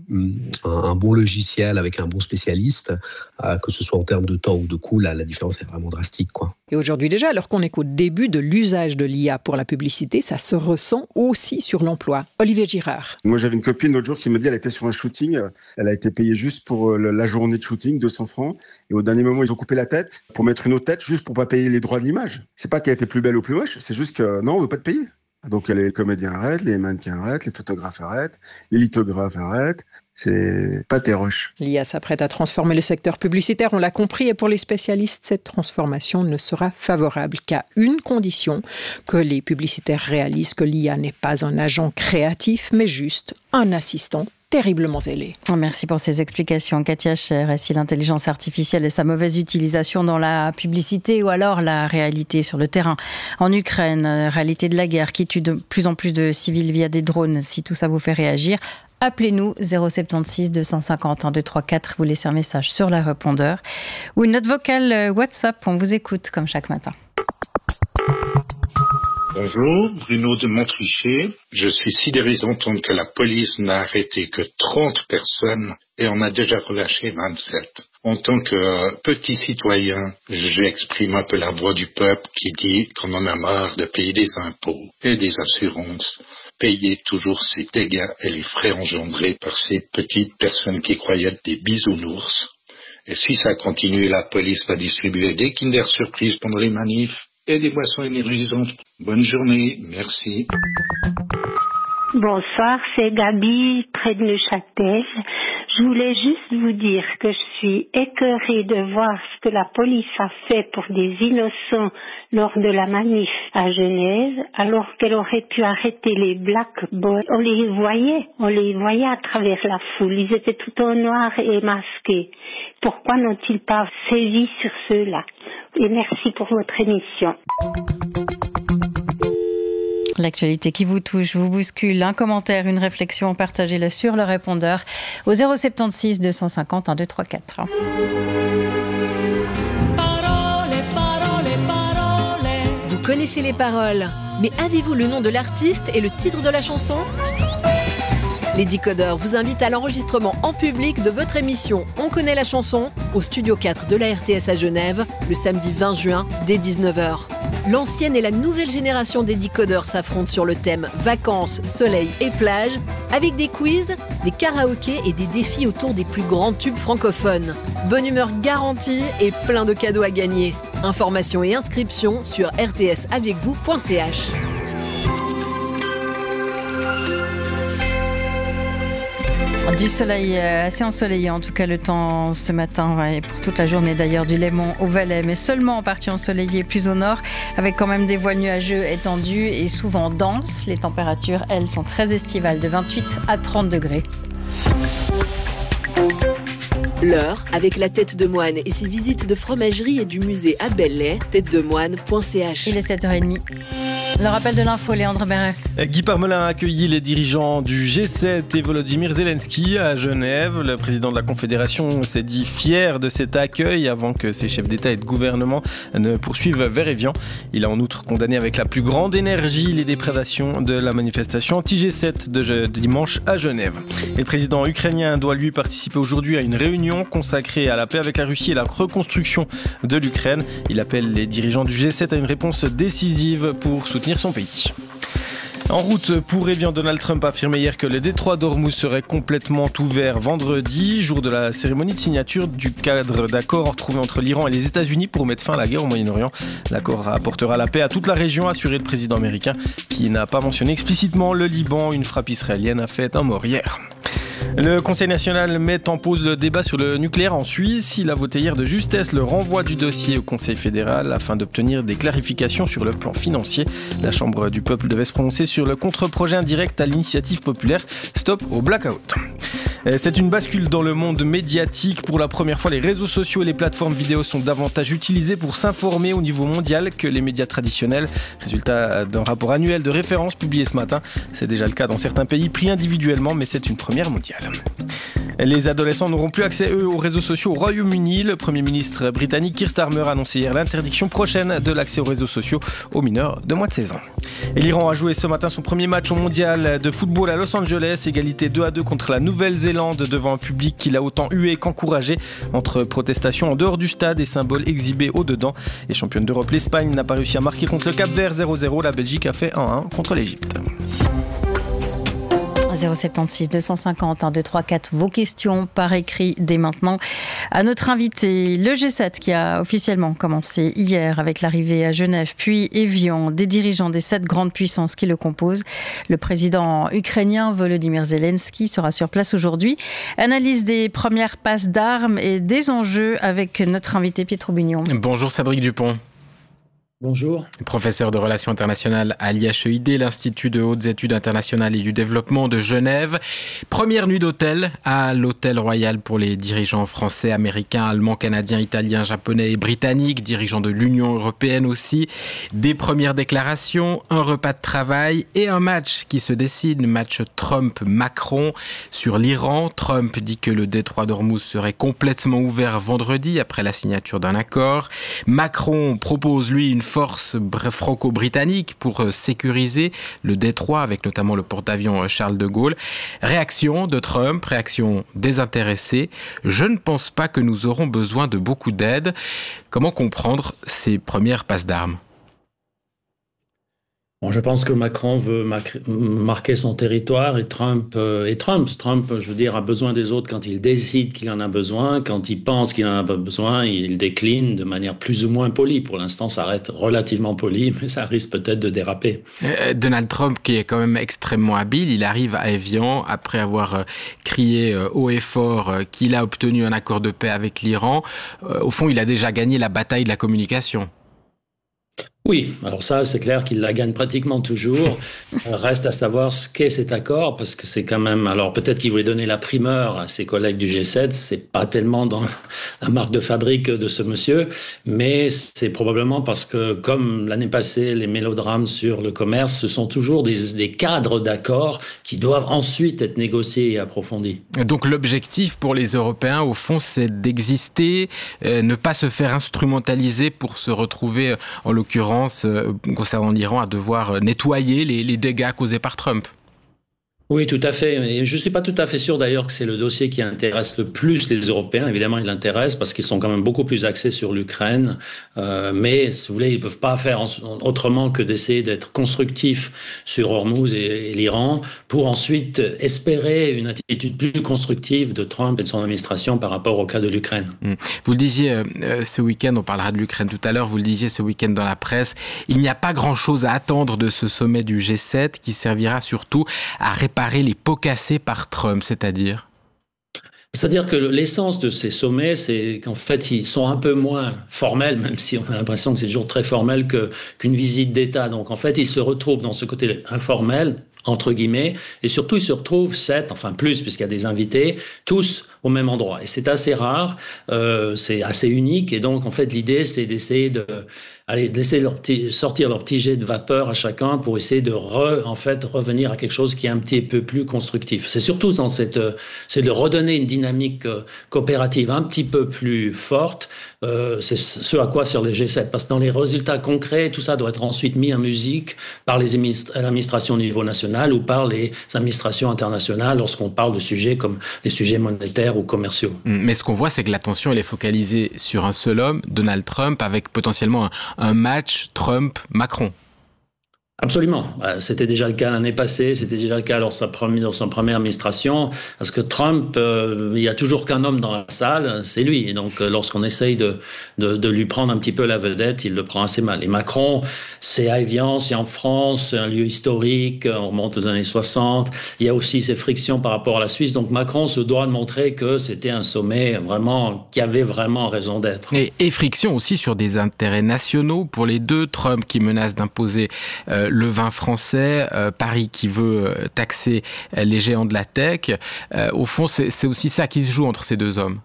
un bon logiciel avec un bon spécialiste, que ce soit en termes de temps ou de coût, la différence est vraiment drastique, quoi. Et aujourd'hui déjà, alors qu'on est qu'au début de l'usage de l'IA pour la publicité, ça se ressent aussi sur l'emploi. Olivier Girard. Moi, j'avais une copine l'autre jour qui me dit, elle était sur un shooting, elle a été payée juste pour la journée de shooting, 200 francs, et au dernier moment, ils ont coupé la tête pour mettre une autre tête, juste pour pas payer les droits de l'image. C'est pas qu'elle était plus belle ou plus moche, c'est juste que non, on veut pas te payer. Donc les comédiens arrêtent, les mannequins arrêtent, les photographes arrêtent, les lithographes arrêtent. C'est pas terroche. L'IA s'apprête à transformer le secteur publicitaire, on l'a compris, et pour les spécialistes, cette transformation ne sera favorable qu'à une condition, que les publicitaires réalisent que l'IA n'est pas un agent créatif, mais juste un assistant terriblement zélé. Merci pour ces explications, Katia Cher. Et si l'intelligence artificielle et sa mauvaise utilisation dans la publicité ou alors la réalité sur le terrain en Ukraine, réalité de la guerre qui tue de plus en plus de civils via des drones, si tout ça vous fait réagir, appelez-nous 076 250 1234, vous laissez un message sur le répondeur ou une note vocale WhatsApp, on vous écoute comme chaque matin. Bonjour, Bruno de Montrichet. Je suis sidéré d'entendre que la police n'a arrêté que 30 personnes et on a déjà relâché 27. En tant que petit citoyen, j'exprime un peu la voix du peuple qui dit qu'on en a marre de payer des impôts et des assurances, payer toujours ces dégâts et les frais engendrés par ces petites personnes qui croyaient être des bisounours. Et si ça continue, la police va distribuer des Kinder Surprise pendant les manifs et des boissons énergisantes. Bonne journée, merci. Bonsoir, c'est Gabi, près de Neuchâtel. Je voulais juste vous dire que je suis écœurée de voir ce que la police a fait pour des innocents lors de la manif à Genève, alors qu'elle aurait pu arrêter les Black Boys. On les voyait à travers la foule. Ils étaient tout en noir et masqués. Pourquoi n'ont-ils pas sévi sur ceux-là? Et merci pour votre émission. L'actualité qui vous touche, vous bouscule, un commentaire, une réflexion, partagez-la sur le répondeur au 076 250 1234. Vous connaissez les paroles, mais avez-vous le nom de l'artiste et le titre de la chanson ? Les Décodeurs vous invitent à l'enregistrement en public de votre émission On connaît la chanson au Studio 4 de la RTS à Genève le samedi 20 juin dès 19h. L'ancienne et la nouvelle génération des décodeurs s'affrontent sur le thème vacances, soleil et plage, avec des quiz, des karaokés et des défis autour des plus grands tubes francophones. Bonne humeur garantie et plein de cadeaux à gagner. Informations et inscriptions sur rtsavecvous.ch. Du soleil assez ensoleillé, en tout cas le temps ce matin et pour toute la journée d'ailleurs du Léman au Valais, mais seulement en partie ensoleillé plus au nord, avec quand même des voiles nuageux étendus et souvent denses. Les températures, elles, sont très estivales, de 28 à 30 degrés. L'heure avec la tête de moine et ses visites de fromagerie et du musée à Belley, têtedemoine.ch. Il est 7h30. Le rappel de l'info, Léandre Béret. Guy Parmelin a accueilli les dirigeants du G7 et Volodymyr Zelensky à Genève. Le président de la Confédération s'est dit fier de cet accueil avant que ses chefs d'État et de gouvernement ne poursuivent vers Évian. Il a en outre condamné avec la plus grande énergie les déprédations de la manifestation anti-G7 de dimanche à Genève. Et le président ukrainien doit lui participer aujourd'hui à une réunion consacrée à la paix avec la Russie et la reconstruction de l'Ukraine. Il appelle les dirigeants du G7 à une réponse décisive pour soutenir son pays. En route pour Évian, Donald Trump a affirmé hier que le détroit d'Ormuz serait complètement ouvert vendredi, jour de la cérémonie de signature du cadre d'accord trouvé entre l'Iran et les États-Unis pour mettre fin à la guerre au Moyen-Orient. L'accord apportera la paix à toute la région, a assuré le président américain, qui n'a pas mentionné explicitement le Liban. Une frappe israélienne a fait un mort hier. Le Conseil national met en pause le débat sur le nucléaire en Suisse. Il a voté hier de justesse le renvoi du dossier au Conseil fédéral afin d'obtenir des clarifications sur le plan financier. La Chambre du peuple devait se prononcer sur le contre-projet indirect à l'initiative populaire Stop au blackout. C'est une bascule dans le monde médiatique. Pour la première fois, les réseaux sociaux et les plateformes vidéo sont davantage utilisés pour s'informer au niveau mondial que les médias traditionnels. Résultat d'un rapport annuel de référence publié ce matin. C'est déjà le cas dans certains pays pris individuellement, mais c'est une première mondiale. Les adolescents n'auront plus accès, eux, aux réseaux sociaux au Royaume-Uni. Le Premier ministre britannique Keir Starmer a annoncé hier l'interdiction prochaine de l'accès aux réseaux sociaux aux mineurs de moins de 16 ans. Et l'Iran a joué ce matin son premier match au mondial de football à Los Angeles. Égalité 2-2 contre la Nouvelle-Zélande devant un public qui l'a autant hué qu'encouragé. Entre protestations en dehors du stade et symboles exhibés au-dedans. Et championne d'Europe, l'Espagne n'a pas réussi à marquer contre le Cap-Vert 0-0. La Belgique a fait 1-1 contre l'Égypte. 076 250 1234, vos questions par écrit dès maintenant à notre invité. Le G7 qui a officiellement commencé hier avec l'arrivée à Genève puis Évian des dirigeants des 7 grandes puissances qui le composent. Le président ukrainien Volodymyr Zelensky sera sur place aujourd'hui. Analyse des premières passes d'armes et des enjeux avec notre invité Pietro Bugnon. Bonjour Cédric Dupont. Bonjour. Professeur de Relations internationales à l'IHEID, l'Institut de hautes études internationales et du développement de Genève. Première nuit d'hôtel à l'Hôtel Royal pour les dirigeants français, américains, allemands, canadiens, italiens, japonais et britanniques, dirigeants de l'Union européenne aussi. Des premières déclarations, un repas de travail et un match qui se dessine, match Trump-Macron sur l'Iran. Trump dit que le détroit d'Ormuz serait complètement ouvert vendredi après la signature d'un accord. Macron propose, lui, une force franco-britannique pour sécuriser le détroit avec notamment le porte-avions Charles de Gaulle. Réaction de Trump, réaction désintéressée. Je ne pense pas que nous aurons besoin de beaucoup d'aide. Comment comprendre ces premières passes d'armes ? Bon, je pense que Macron veut marquer son territoire et Trump, je veux dire, a besoin des autres quand il décide qu'il en a besoin. Quand il pense qu'il en a pas besoin, il décline de manière plus ou moins polie. Pour l'instant, ça reste relativement poli, mais ça risque peut-être de déraper. Donald Trump, qui est quand même extrêmement habile, il arrive à Évian après avoir crié haut et fort qu'il a obtenu un accord de paix avec l'Iran. Au fond, il a déjà gagné la bataille de la communication. Oui, alors ça, c'est clair qu'il la gagne pratiquement toujours. Reste à savoir ce qu'est cet accord, parce que c'est quand même... Alors peut-être qu'il voulait donner la primeur à ses collègues du G7, c'est pas tellement dans la marque de fabrique de ce monsieur, mais c'est probablement parce que, comme l'année passée, les mélodrames sur le commerce, ce sont toujours des cadres d'accords qui doivent ensuite être négociés et approfondis. Donc l'objectif pour les Européens, au fond, c'est d'exister, ne pas se faire instrumentaliser pour se retrouver, en l'occurrence, concernant l'Iran, à devoir nettoyer les dégâts causés par Trump. Oui, tout à fait. Et je ne suis pas tout à fait sûr d'ailleurs que c'est le dossier qui intéresse le plus les Européens. Évidemment, il l'intéresse parce qu'ils sont quand même beaucoup plus axés sur l'Ukraine. Mais, si vous voulez, ils ne peuvent pas faire autrement que d'essayer d'être constructifs sur Hormuz et l'Iran pour ensuite espérer une attitude plus constructive de Trump et de son administration par rapport au cas de l'Ukraine. Vous le disiez ce week-end, on parlera de l'Ukraine tout à l'heure, vous le disiez ce week-end dans la presse, il n'y a pas grand-chose à attendre de ce sommet du G7 qui servira surtout à réparer les pots cassés par Trump, c'est-à-dire que l'essence de ces sommets, c'est qu'en fait, ils sont un peu moins formels, même si on a l'impression que c'est toujours très formel qu'une visite d'État. Donc, en fait, ils se retrouvent dans ce côté informel, entre guillemets, et surtout, ils se retrouvent plus, puisqu'il y a des invités, tous au même endroit. Et c'est assez rare, c'est assez unique, et donc, en fait, l'idée, c'est d'essayer de laisser sortir leur petit jet de vapeur à chacun pour essayer de revenir à quelque chose qui est un petit peu plus constructif. C'est surtout c'est de redonner une dynamique coopérative un petit peu plus forte. C'est ce à quoi sur les G7, parce que dans les résultats concrets, tout ça doit être ensuite mis en musique par l'administration au niveau national ou par les administrations internationales lorsqu'on parle de sujets comme les sujets monétaires ou commerciaux. Mais ce qu'on voit, c'est que l'attention elle est focalisée sur un seul homme, Donald Trump, avec potentiellement un match Trump-Macron. Absolument. C'était déjà le cas l'année passée, c'était déjà le cas lors de sa première administration, parce que Trump, il y a toujours qu'un homme dans la salle, c'est lui. Et donc, lorsqu'on essaye de lui prendre un petit peu la vedette, il le prend assez mal. Et Macron, c'est à Évian, c'est en France, c'est un lieu historique, on remonte aux années 60. Il y a aussi ces frictions par rapport à la Suisse. Donc, Macron se doit de montrer que c'était un sommet vraiment, qui avait vraiment raison d'être. Et friction aussi sur des intérêts nationaux pour les deux. Trump qui menace d'imposer le vin français, Paris qui veut taxer les géants de la tech. Au fond, c'est aussi ça qui se joue entre ces deux hommes.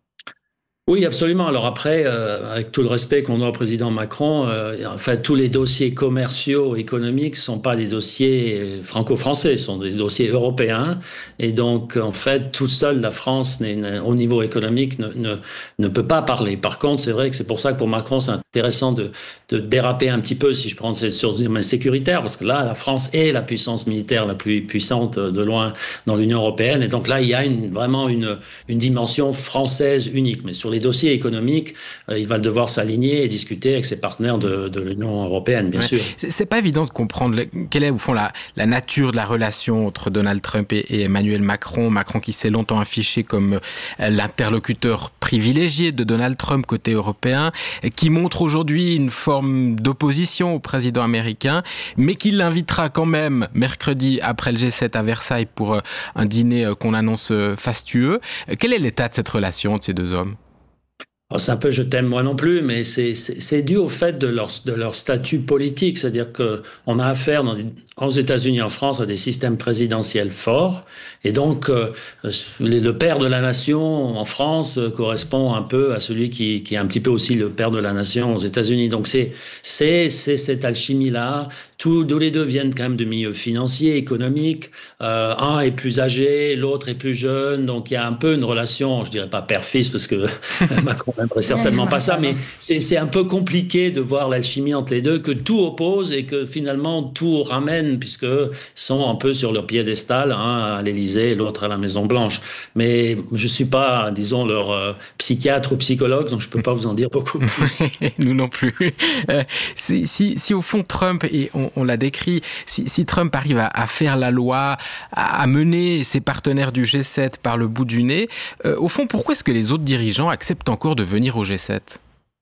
Oui, absolument. Alors après, avec tout le respect qu'on doit au président Macron, tous les dossiers commerciaux, économiques, sont pas des dossiers franco-français, sont des dossiers européens. Et donc, en fait, toute seule, la France, au niveau économique, ne peut pas parler. Par contre, c'est vrai que c'est pour ça que pour Macron, c'est intéressant de déraper un petit peu, si je prends sur le domaine sécuritaire, parce que là, la France est la puissance militaire la plus puissante de loin dans l'Union européenne. Et donc là, il y a vraiment une dimension française unique. Mais sur les dossiers économiques, il va devoir s'aligner et discuter avec ses partenaires de l'Union européenne, bien sûr. C'est pas évident de comprendre quelle est au fond la nature de la relation entre Donald Trump et Emmanuel Macron. Macron qui s'est longtemps affiché comme l'interlocuteur privilégié de Donald Trump côté européen, qui montre aujourd'hui une forme d'opposition au président américain, mais qui l'invitera quand même mercredi après le G7 à Versailles pour un dîner qu'on annonce fastueux. Quel est l'état de cette relation de ces deux hommes ? C'est un peu je t'aime moi non plus, mais c'est dû au fait de leur statut politique. C'est-à-dire qu'on a affaire aux États-Unis et en France à des systèmes présidentiels forts. Et donc, le père de la nation en France correspond un peu à celui qui est un petit peu aussi le père de la nation aux États-Unis. Donc, c'est cette alchimie-là. Tous les deux viennent quand même de milieux financiers, économiques. Un est plus âgé, l'autre est plus jeune. Donc, il y a un peu une relation, je dirais pas père-fils, parce que Macron n'aimerait certainement pas ça, mais c'est un peu compliqué de voir l'alchimie entre les deux, que tout oppose et que finalement tout ramène, puisque sont un peu sur leur piédestal, à l'Élysée et l'autre à la Maison-Blanche. Mais je suis pas, disons, leur psychiatre ou psychologue, donc je peux pas vous en dire beaucoup plus. Nous non plus. Si au fond Trump, et on l'a décrit, si Trump arrive à faire la loi, à mener ses partenaires du G7 par le bout du nez, au fond, pourquoi est-ce que les autres dirigeants acceptent encore de venir au G7 ?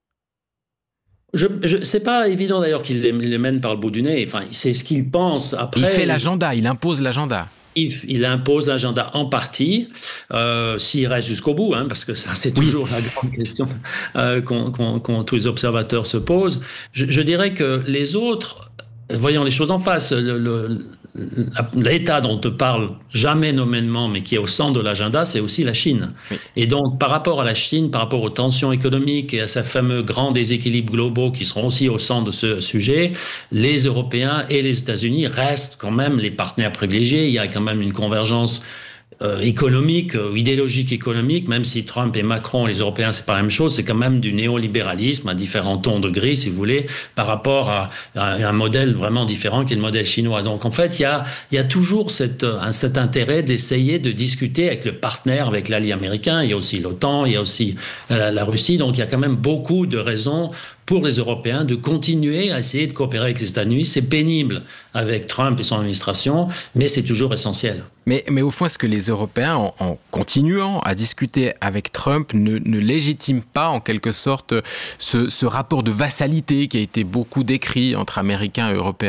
C'est pas évident d'ailleurs qu'il les mène par le bout du nez. Enfin, c'est ce qu'il pense. Après, il fait l'agenda, il impose l'agenda. Il impose l'agenda en partie, s'il reste jusqu'au bout, parce que ça, c'est toujours la grande question qu'on tous les observateurs se posent. Je dirais que les autres, voyons les choses en face, l'État dont on te parle jamais nommément, mais qui est au centre de l'agenda, c'est aussi la Chine. Oui. Et donc, par rapport à la Chine, par rapport aux tensions économiques et à ces fameux grands déséquilibres globaux qui seront aussi au centre de ce sujet, les Européens et les États-Unis restent quand même les partenaires privilégiés. Il y a quand même une convergence économique, idéologique économique, même si Trump et Macron, les Européens, c'est pas la même chose, c'est quand même du néolibéralisme à différents tons de gris, si vous voulez, par rapport à un modèle vraiment différent qui est le modèle chinois. Donc en fait, il y a toujours cet intérêt d'essayer de discuter avec le partenaire, avec l'allié américain. Il y a aussi l'OTAN, il y a aussi la Russie. Donc il y a quand même beaucoup de raisons pour les Européens de continuer à essayer de coopérer avec les États-Unis. C'est pénible avec Trump et son administration, mais c'est toujours essentiel. Mais au fond, est-ce que les Européens, en continuant à discuter avec Trump, ne légitiment pas en quelque sorte ce rapport de vassalité qui a été beaucoup décrit entre Américains et Européens ?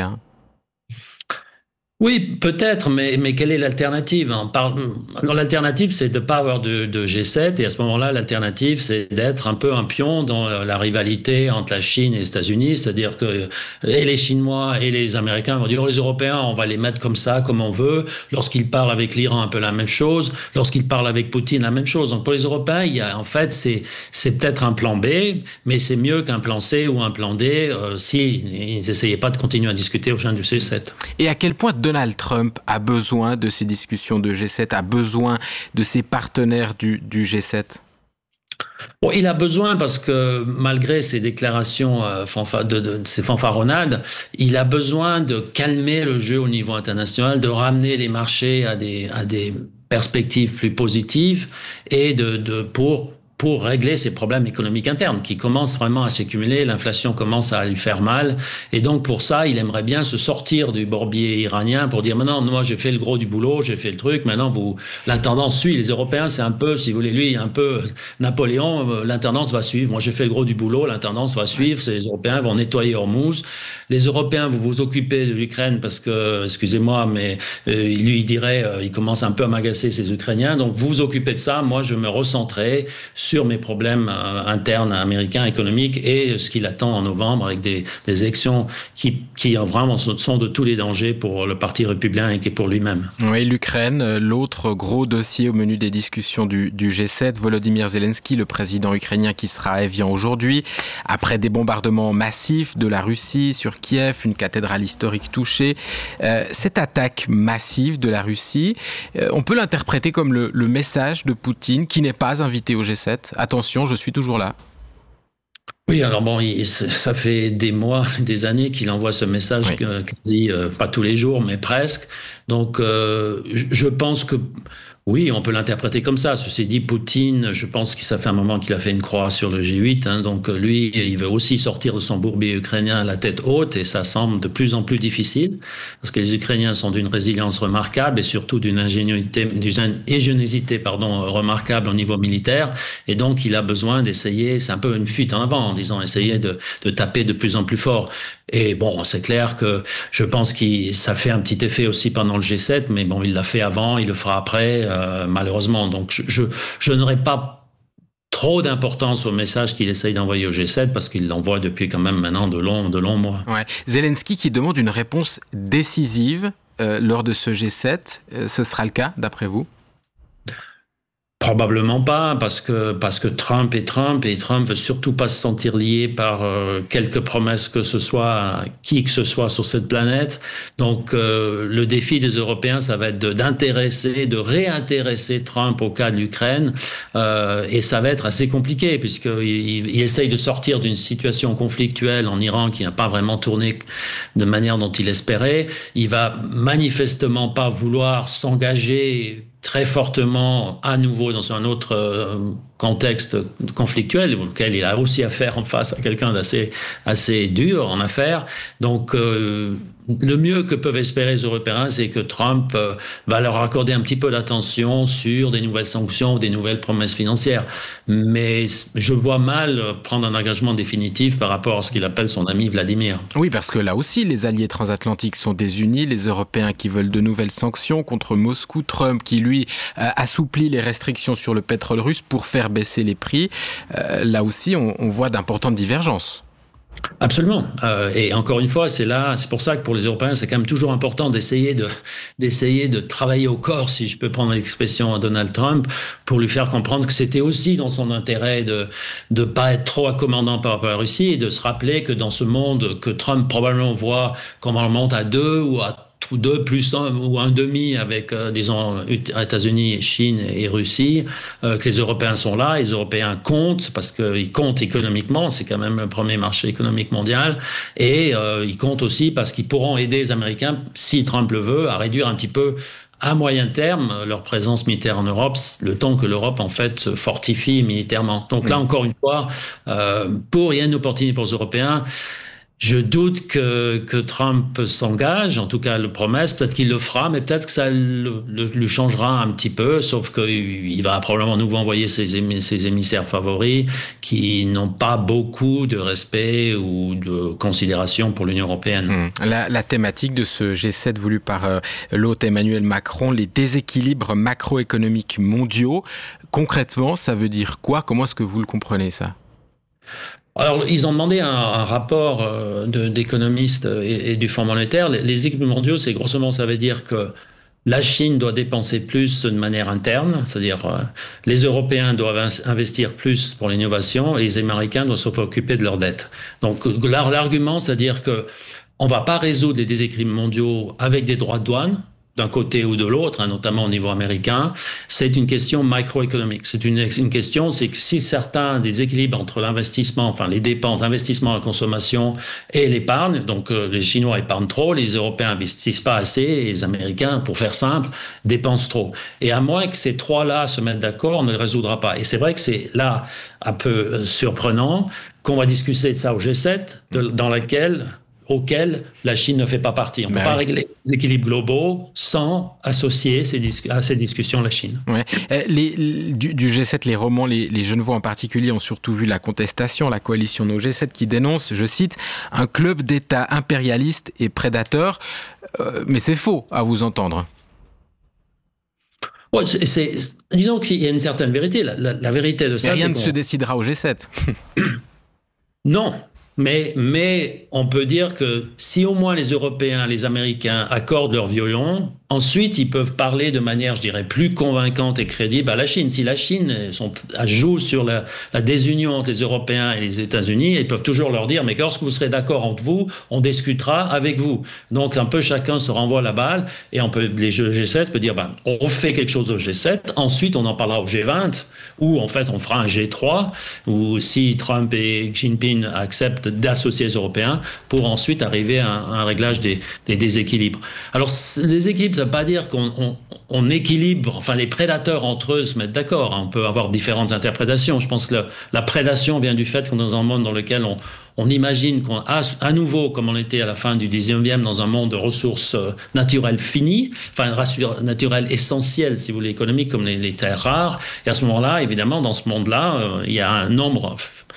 Oui, peut-être, mais quelle est l'alternative ? Alors, l'alternative, c'est de ne pas avoir de G7, et à ce moment-là, l'alternative, c'est d'être un peu un pion dans la rivalité entre la Chine et les États-Unis, c'est-à-dire que et les Chinois et les Américains vont dire, les Européens, on va les mettre comme ça, comme on veut. Lorsqu'ils parlent avec l'Iran, un peu la même chose. Lorsqu'ils parlent avec Poutine, la même chose. Donc pour les Européens, en fait, c'est peut-être un plan B, mais c'est mieux qu'un plan C ou un plan D s'ils n'essayaient pas de continuer à discuter au sein du G7. Et à quel point Donald Trump a besoin de ces discussions de G7, a besoin de ses partenaires du G7 ? Bon, il a besoin parce que malgré ses déclarations, ses fanfaronnades, il a besoin de calmer le jeu au niveau international, de ramener les marchés à des perspectives plus positives et pour régler ces problèmes économiques internes qui commencent vraiment à s'accumuler, l'inflation commence à lui faire mal, et donc pour ça, il aimerait bien se sortir du bourbier iranien pour dire maintenant, moi j'ai fait le gros du boulot, j'ai fait le truc, maintenant l'intendance suit. Les Européens, c'est un peu, si vous voulez, lui, un peu Napoléon, l'intendance va suivre. Moi j'ai fait le gros du boulot, l'intendance va suivre, les Européens vont nettoyer Hormuz. Les Européens, vous vous occupez de l'Ukraine parce que, excusez-moi, mais lui, il dirait, il commence un peu à m'agacer ces Ukrainiens, donc vous vous occupez de ça, moi je me recentrerai sur mes problèmes internes américains, économiques, et ce qu'il attend en novembre avec des élections qui vraiment sont de tous les dangers pour le Parti républicain et pour lui-même. Oui, l'Ukraine, l'autre gros dossier au menu des discussions du G7, Volodymyr Zelensky, le président ukrainien qui sera à Évian aujourd'hui, après des bombardements massifs de la Russie sur Kiev, une cathédrale historique touchée. Cette attaque massive de la Russie, on peut l'interpréter comme le message de Poutine qui n'est pas invité au G7. Attention, je suis toujours là. Oui, alors bon, ça fait des mois, des années qu'il envoie ce message, quasi, pas tous les jours, mais presque. Donc, je pense que oui, on peut l'interpréter comme ça. Ceci dit, Poutine, je pense que ça fait un moment qu'il a fait une croix sur le G8. Donc lui, il veut aussi sortir de son bourbier ukrainien à la tête haute, et ça semble de plus en plus difficile parce que les Ukrainiens sont d'une résilience remarquable et surtout d'une ingéniosité remarquable au niveau militaire. Et donc, il a besoin d'essayer, c'est un peu une fuite en avant en disant essayer de taper de plus en plus fort. Et bon, c'est clair que je pense que ça fait un petit effet aussi pendant le G7, mais bon, il l'a fait avant, il le fera après, malheureusement. Donc, je n'aurais pas trop d'importance au message qu'il essaye d'envoyer au G7 parce qu'il l'envoie depuis quand même maintenant de longs mois. Ouais. Zelensky qui demande une réponse décisive lors de ce G7, ce sera le cas d'après vous ? Probablement pas, parce que Trump est Trump, et Trump veut surtout pas se sentir lié par quelque promesse que ce soit à qui que ce soit sur cette planète. Donc le défi des Européens, ça va être de réintéresser Trump au cas de l'Ukraine, et ça va être assez compliqué puisqu'il essaye de sortir d'une situation conflictuelle en Iran qui n'a pas vraiment tourné de manière dont il espérait. Il va manifestement pas vouloir s'engager très fortement à nouveau dans un autre contexte conflictuel auquel il a aussi affaire en face à quelqu'un assez dur en affaires. Donc le mieux que peuvent espérer les Européens, c'est que Trump va leur accorder un petit peu d'attention sur des nouvelles sanctions ou des nouvelles promesses financières. Mais je vois mal prendre un engagement définitif par rapport à ce qu'il appelle son ami Vladimir. Oui, parce que là aussi, les alliés transatlantiques sont désunis. Les Européens qui veulent de nouvelles sanctions contre Moscou. Trump qui, lui, assouplit les restrictions sur le pétrole russe pour faire baisser les prix. Là aussi, on voit d'importantes divergences. Absolument. Et encore une fois, c'est pour ça que pour les Européens, c'est quand même toujours important d'essayer de travailler au corps, si je peux prendre l'expression à Donald Trump, pour lui faire comprendre que c'était aussi dans son intérêt de pas être trop accommodant par rapport à la Russie et de se rappeler que dans ce monde que Trump probablement voit comme on monte à 2 ou à 2 plus 1 ou 1,5 avec, disons, États-Unis, Chine et Russie, que les Européens sont là. Les Européens comptent parce qu'ils comptent économiquement. C'est quand même le premier marché économique mondial. Et ils comptent aussi parce qu'ils pourront aider les Américains, si Trump le veut, à réduire un petit peu à moyen terme leur présence militaire en Europe, le temps que l'Europe en fait se fortifie militairement. Donc là, encore une fois, il y a une opportunité pour les Européens. Je doute que Trump s'engage, en tout cas le promesse, peut-être qu'il le fera, mais peut-être que ça lui changera un petit peu, sauf qu'il va probablement nouveau envoyer ses émissaires favoris qui n'ont pas beaucoup de respect ou de considération pour l'Union européenne. La thématique de ce G7 voulu par l'hôte Emmanuel Macron, les déséquilibres macroéconomiques mondiaux, concrètement, ça veut dire quoi? Comment est-ce que vous le comprenez, ça? Alors, ils ont demandé un rapport d'économistes et du Fonds monétaire. Les équilibres mondiaux, c'est grosso modo, ça veut dire que la Chine doit dépenser plus de manière interne, c'est-à-dire les Européens doivent investir plus pour l'innovation et les Américains doivent se préoccuper de leurs dettes. Donc, l'argument, c'est-à-dire que on va pas résoudre les déséquilibres mondiaux avec des droits de douane, d'un côté ou de l'autre, notamment au niveau américain, c'est une question microéconomique. C'est une question, c'est que si certains des équilibres entre l'investissement, enfin les dépenses, l'investissement, la consommation et l'épargne, donc les Chinois épargnent trop, les Européens investissent pas assez et les Américains, pour faire simple, dépensent trop. Et à moins que ces trois-là se mettent d'accord, on ne le résoudra pas. Et c'est vrai que c'est là un peu surprenant qu'on va discuter de ça au G7, auquel la Chine ne fait pas partie. On ne peut pas régler les équilibres globaux sans associer à ces discussions la Chine. Ouais. Du G7, les romans, les Genevois en particulier, ont surtout vu la contestation, la coalition No G7 qui dénonce, je cite, un club d'États impérialistes et prédateurs. Mais c'est faux, à vous entendre. Ouais, disons qu'il y a une certaine vérité. La vérité de ça, mais rien ne se décidera au G7. Non. Mais on peut dire que si au moins les Européens, les Américains accordent leur violon, ensuite ils peuvent parler de manière, je dirais, plus convaincante et crédible à la Chine. Si la Chine joue sur la désunion entre les Européens et les États-Unis, ils peuvent toujours leur dire, mais lorsque vous serez d'accord entre vous, on discutera avec vous. Donc un peu chacun se renvoie la balle et les G7 peuvent dire, on fait quelque chose au G7, ensuite on en parlera au G20, ou en fait on fera un G3, ou si Trump et Xi Jinping acceptent d'associer les Européens pour ensuite arriver à un réglage des déséquilibres. Alors, les équilibres, ça ne veut pas dire qu'on équilibre, enfin, les prédateurs entre eux se mettent d'accord. On peut avoir différentes interprétations. Je pense que la prédation vient du fait qu'on est dans un monde dans lequel on imagine qu'à nouveau, comme on était à la fin du 19e, dans un monde de ressources naturelles finies, enfin naturelles essentielles, si vous voulez, économiques, comme les terres rares. Et à ce moment-là, évidemment, dans ce monde-là, il y a un nombre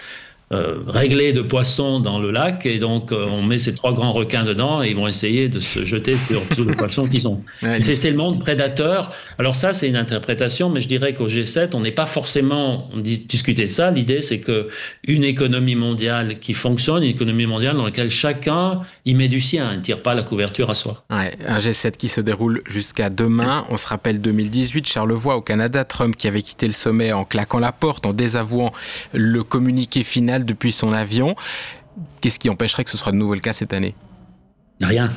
réglé de poissons dans le lac, et donc on met ces 3 grands requins dedans et ils vont essayer de se jeter sur les poissons qu'ils ont. C'est le monde prédateur. Alors ça, c'est une interprétation, mais je dirais qu'au G7, on n'est pas forcément discuté de ça. L'idée, c'est que une économie mondiale qui fonctionne, une économie mondiale dans laquelle chacun y met du sien, il ne tire pas la couverture à soi. Ouais, un G7 qui se déroule jusqu'à demain. On se rappelle 2018, Charlevoix au Canada, Trump qui avait quitté le sommet en claquant la porte, en désavouant le communiqué final depuis son avion. Qu'est-ce qui empêcherait que ce soit de nouveau le cas cette année ? Rien.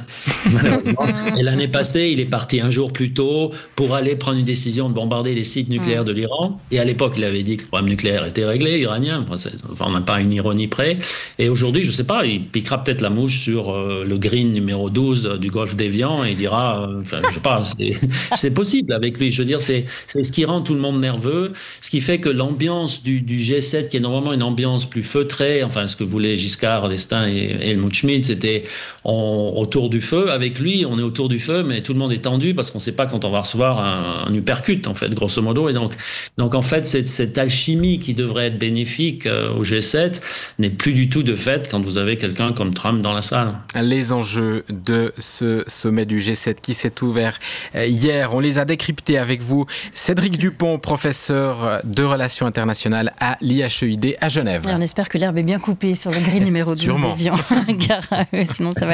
Et l'année passée, il est parti un jour plus tôt pour aller prendre une décision de bombarder les sites nucléaires de l'Iran. Et à l'époque, il avait dit que le problème nucléaire était réglé, iranien. Enfin, on n'a pas une ironie près. Et aujourd'hui, je ne sais pas, il piquera peut-être la mouche sur le green numéro 12 du golfe d'Évian et il dira, je ne sais pas, c'est possible avec lui. Je veux dire, c'est ce qui rend tout le monde nerveux, ce qui fait que l'ambiance du G7, qui est normalement une ambiance plus feutrée, enfin, ce que voulaient Giscard d'Estaing et Helmut Schmidt, c'était autour du feu. Avec lui, on est autour du feu, mais tout le monde est tendu parce qu'on ne sait pas quand on va recevoir un uppercut, en fait, grosso modo. Et donc en fait, cette alchimie qui devrait être bénéfique au G7 n'est plus du tout de fait quand vous avez quelqu'un comme Trump dans la salle. Les enjeux de ce sommet du G7 qui s'est ouvert hier, on les a décryptés avec vous. Cédric Dupont, professeur de relations internationales à l'IHEID à Genève. Et on espère que l'herbe est bien coupée sur le grille numéro 12 d'Évian. Car sinon ça va le fâcher.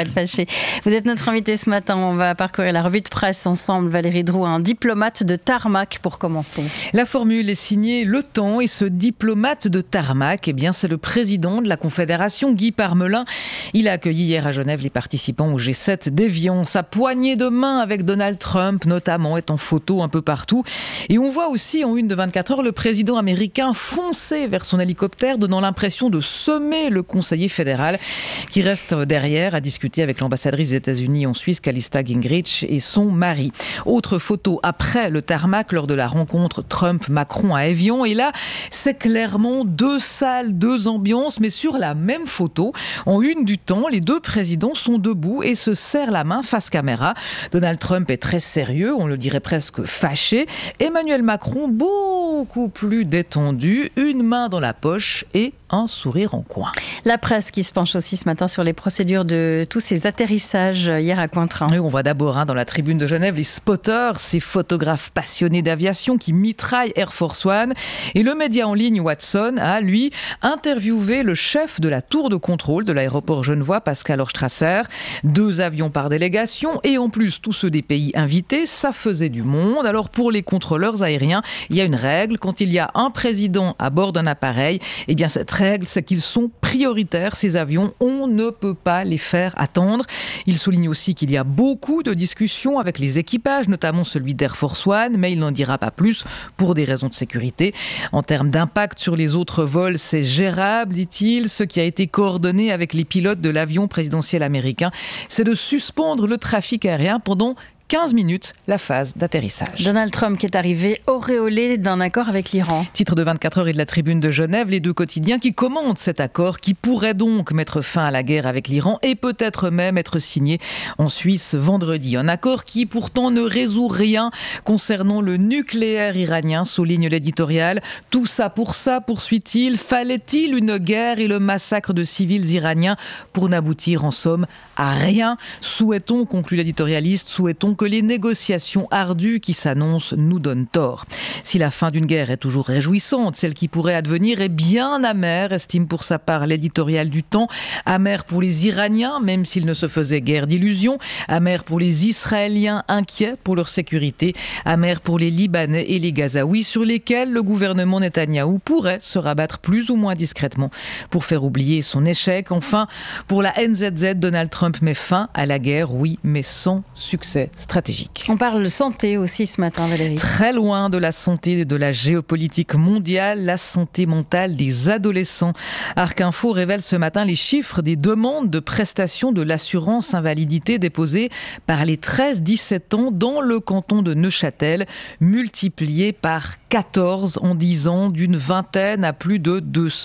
Merci. Vous êtes notre invité ce matin. On va parcourir la revue de presse ensemble. Valérie Drouin, un diplomate de tarmac pour commencer. La formule est signée Le Temps et ce diplomate de tarmac, c'est le président de la Confédération, Guy Parmelin. Il a accueilli hier à Genève les participants au G7 d'Évian. Sa poignée de main avec Donald Trump, notamment, est en photo un peu partout. Et on voit aussi en une de 24 heures le président américain foncer vers son hélicoptère, donnant l'impression de semer le conseiller fédéral qui reste derrière à discuter avec l'ambassadrice des États-Unis en Suisse, Callista Gingrich, et son mari. Autre photo après le tarmac lors de la rencontre Trump-Macron à Évian. Et là, c'est clairement deux salles, deux ambiances, mais sur la même photo. En une du Temps, les deux présidents sont debout et se serrent la main face caméra. Donald Trump est très sérieux, on le dirait presque fâché. Emmanuel Macron, beaucoup plus détendu, une main dans la poche et un sourire en coin. La presse qui se penche aussi ce matin sur les procédures de tous ces atterrissages hier à Cointrin. Oui, on voit d'abord dans la tribune de Genève les spotters, ces photographes passionnés d'aviation qui mitraillent Air Force One. Et le média en ligne Watson a, lui, interviewé le chef de la tour de contrôle de l'aéroport genevois, Pascal Horstrasser. 2 avions par délégation et en plus tous ceux des pays invités, ça faisait du monde. Alors pour les contrôleurs aériens, il y a une règle. Quand il y a un président à bord d'un appareil, cette règle, c'est qu'ils sont prioritaires, ces avions. On ne peut pas les faire attendre. Il souligne aussi qu'il y a beaucoup de discussions avec les équipages, notamment celui d'Air Force One, mais il n'en dira pas plus pour des raisons de sécurité. En termes d'impact sur les autres vols, c'est gérable, dit-il. Ce qui a été coordonné avec les pilotes de l'avion présidentiel américain, c'est de suspendre le trafic aérien pendant 15 minutes, la phase d'atterrissage. Donald Trump qui est arrivé auréolé d'un accord avec l'Iran. Titre de 24 heures et de la Tribune de Genève, les deux quotidiens qui commentent cet accord qui pourrait donc mettre fin à la guerre avec l'Iran et peut-être même être signé en Suisse vendredi. Un accord qui pourtant ne résout rien concernant le nucléaire iranien, souligne l'éditorial. Tout ça, poursuit-il. Fallait-il une guerre et le massacre de civils iraniens pour n'aboutir en somme à rien? Souhaitons, conclut l'éditorialiste, que les négociations ardues qui s'annoncent nous donnent tort. Si la fin d'une guerre est toujours réjouissante, celle qui pourrait advenir est bien amère, estime pour sa part l'éditorial du Temps. Amère pour les Iraniens, même s'ils ne se faisaient guère d'illusions. Amère pour les Israéliens, inquiets pour leur sécurité. Amère pour les Libanais et les Gazaouis, sur lesquels le gouvernement Netanyahou pourrait se rabattre plus ou moins discrètement pour faire oublier son échec. Enfin, pour la NZZ, Donald Trump met fin à la guerre, oui, mais sans succès stratégique. On parle santé aussi ce matin, Valérie. Très loin de la santé et de la géopolitique mondiale, la santé mentale des adolescents. Arc Info révèle ce matin les chiffres des demandes de prestations de l'assurance invalidité déposées par les 13-17 ans dans le canton de Neuchâtel, multipliées par 14 en 10 ans, d'une vingtaine à plus de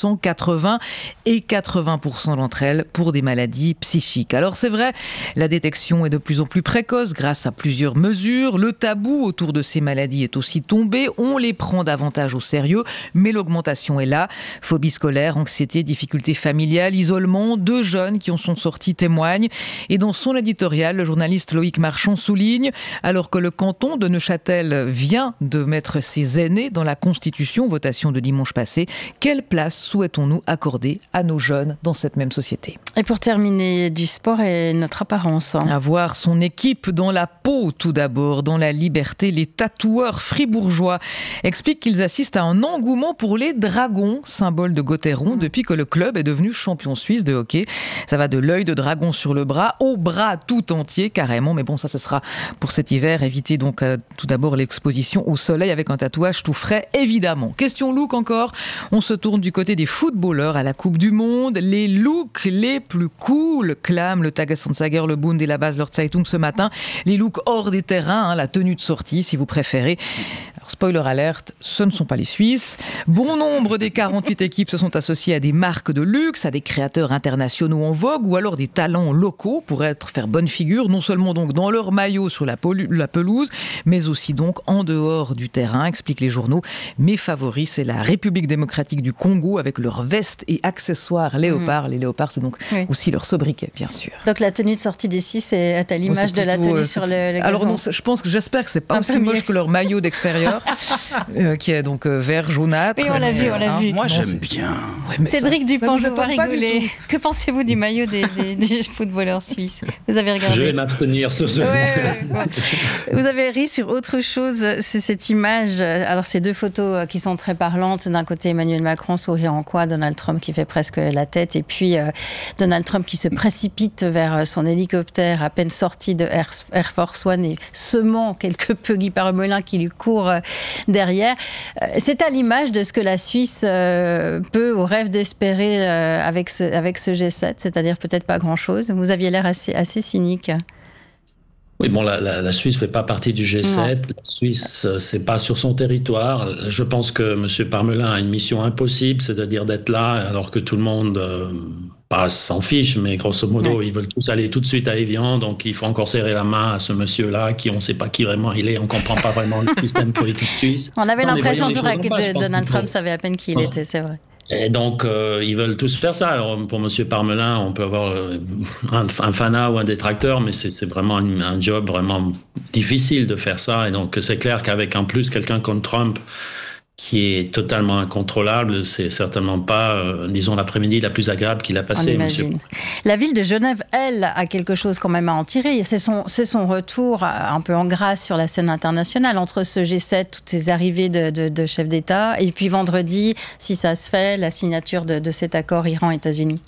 280 et 80% d'entre elles pour des maladies psychiques. Alors c'est vrai, la détection est de plus en plus précoce grâce à plusieurs mesures. Le tabou autour de ces maladies est aussi tombé. On les prend davantage au sérieux, mais l'augmentation est là. Phobie scolaire, anxiété, difficultés familiales, isolement. 2 jeunes qui en sont sortis témoignent. Et dans son éditorial, le journaliste Loïc Marchand souligne, alors que le canton de Neuchâtel vient de mettre ses aînés dans la Constitution, votation de dimanche passé, quelle place souhaitons-nous accorder à nos jeunes dans cette même société? Et pour terminer, du sport et notre apparence. Avoir son équipe dans la peau tout d'abord, dans la liberté. Les tatoueurs fribourgeois expliquent qu'ils assistent à un engouement pour les dragons, symbole de Gauthieron, depuis que le club est devenu champion suisse de hockey. Ça va de l'œil de dragon sur le bras au bras tout entier carrément, mais bon, ça ce sera pour cet hiver. Évitez donc tout d'abord l'exposition au soleil avec un tatouage tout frais, évidemment. Question look encore, on se tourne du côté des footballeurs à la Coupe du Monde. Les looks les plus cool, clame le Tagesanzeiger, le Bund et la Basler Zeitung ce matin. Les looks hors des terrains, la tenue de sortie si vous préférez. Alors, spoiler alerte, ce ne sont pas les Suisses. Bon nombre des 48 équipes se sont associées à des marques de luxe, à des créateurs internationaux en vogue ou alors des talents locaux pour faire bonne figure, non seulement donc dans leur maillot sur la pelouse, mais aussi donc en dehors du terrain, expliquent les journaux. Mes favoris, c'est la République démocratique du Congo avec leurs vestes et accessoires léopards. Les léopards, c'est donc aussi leur sobriquet, bien sûr. Donc la tenue de sortie des Suisses est à l'image de la tenue sur le gazon. Alors non, j'espère que c'est pas aussi moche que leur maillot d'extérieur. couleurs, qui est donc vert jaunâtre. Oui, on l'a vu. Moi, j'aime bien. Ouais, Cédric Dupont, je vous vois rigoler. du Que pensez-vous du maillot des footballeurs suisses? Vous avez regardé? Je vais m'abstenir sur ce. Vous avez ri sur autre chose, c'est cette image. Alors, ces deux photos qui sont très parlantes. D'un côté, Emmanuel Macron souriant en coin, Donald Trump qui fait presque la tête, et puis Donald Trump qui se précipite vers son hélicoptère à peine sorti de Air Force One et semant quelque peu Guy Parmelin qui lui court derrière. C'est à l'image de ce que la Suisse peut ou rêve d'espérer avec ce G7, c'est-à-dire peut-être pas grand-chose. Vous aviez l'air assez cynique. Oui, bon, la Suisse fait pas partie du G7. Non. La Suisse, c'est pas sur son territoire. Je pense que M. Parmelin a une mission impossible, c'est-à-dire d'être là alors que tout le monde pas s'en fiche, mais grosso modo, ils veulent tous aller tout de suite à Évian, donc il faut encore serrer la main à ce monsieur-là qui, on ne sait pas qui vraiment il est, on comprend pas vraiment le système politique suisse. On avait l'impression que Donald Trump savait à peine qui il était, c'est vrai. Et donc, ils veulent tous faire ça. Alors, pour M. Parmelin, on peut avoir un fanat ou un détracteur, mais c'est vraiment un job vraiment difficile de faire ça. Et donc, c'est clair qu'avec en plus quelqu'un comme Trump, qui est totalement incontrôlable, c'est certainement pas, disons, l'après-midi la plus agréable qu'il a passée. La ville de Genève, elle, a quelque chose quand même à en tirer. C'est son retour un peu en grâce sur la scène internationale, entre ce G7, toutes ces arrivées de chefs d'État, et puis vendredi, si ça se fait, la signature de cet accord Iran-États-Unis.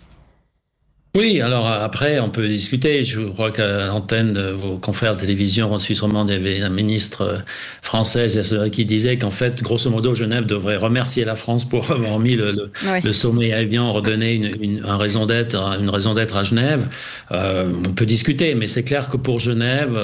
Oui, alors après, on peut discuter. Je crois qu'à l'antenne de vos confrères de télévision en Suisse romande, il y avait la ministre française qui disait qu'en fait, grosso modo, Genève devrait remercier la France pour avoir mis le sommet à Évian, redonner une raison d'être à Genève. On peut discuter, mais c'est clair que pour Genève,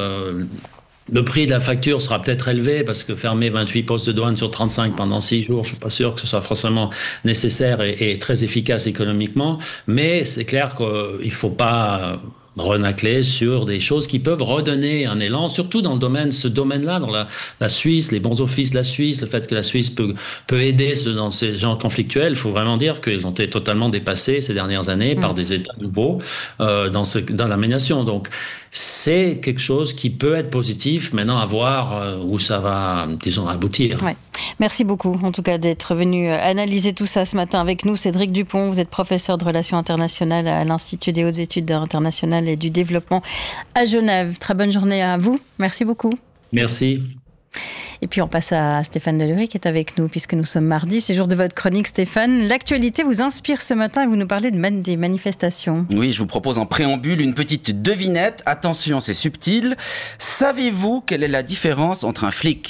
le prix de la facture sera peut-être élevé parce que fermer 28 postes de douane sur 35 pendant 6 jours, je ne suis pas sûr que ce soit forcément nécessaire et très efficace économiquement. Mais c'est clair qu'il ne faut pas renacler sur des choses qui peuvent redonner un élan, surtout dans ce domaine-là, dans la Suisse, les bons offices de la Suisse, le fait que la Suisse peut aider dans ces genres conflictuels. Il faut vraiment dire qu'ils ont été totalement dépassés ces dernières années par des États nouveaux dans l'aménagement. Donc, c'est quelque chose qui peut être positif. Maintenant, à voir où ça va, disons, aboutir. Ouais. Merci beaucoup, en tout cas, d'être venu analyser tout ça ce matin avec nous. Cédric Dupont, vous êtes professeur de relations internationales à l'Institut des hautes études internationales et du développement à Genève. Très bonne journée à vous. Merci beaucoup. Merci. Et puis on passe à Stéphane Delury qui est avec nous puisque nous sommes mardi. C'est jour de votre chronique, Stéphane. L'actualité vous inspire ce matin et vous nous parlez des manifestations. Oui, je vous propose en préambule une petite devinette. Attention, c'est subtil. Savez-vous quelle est la différence entre un flic ?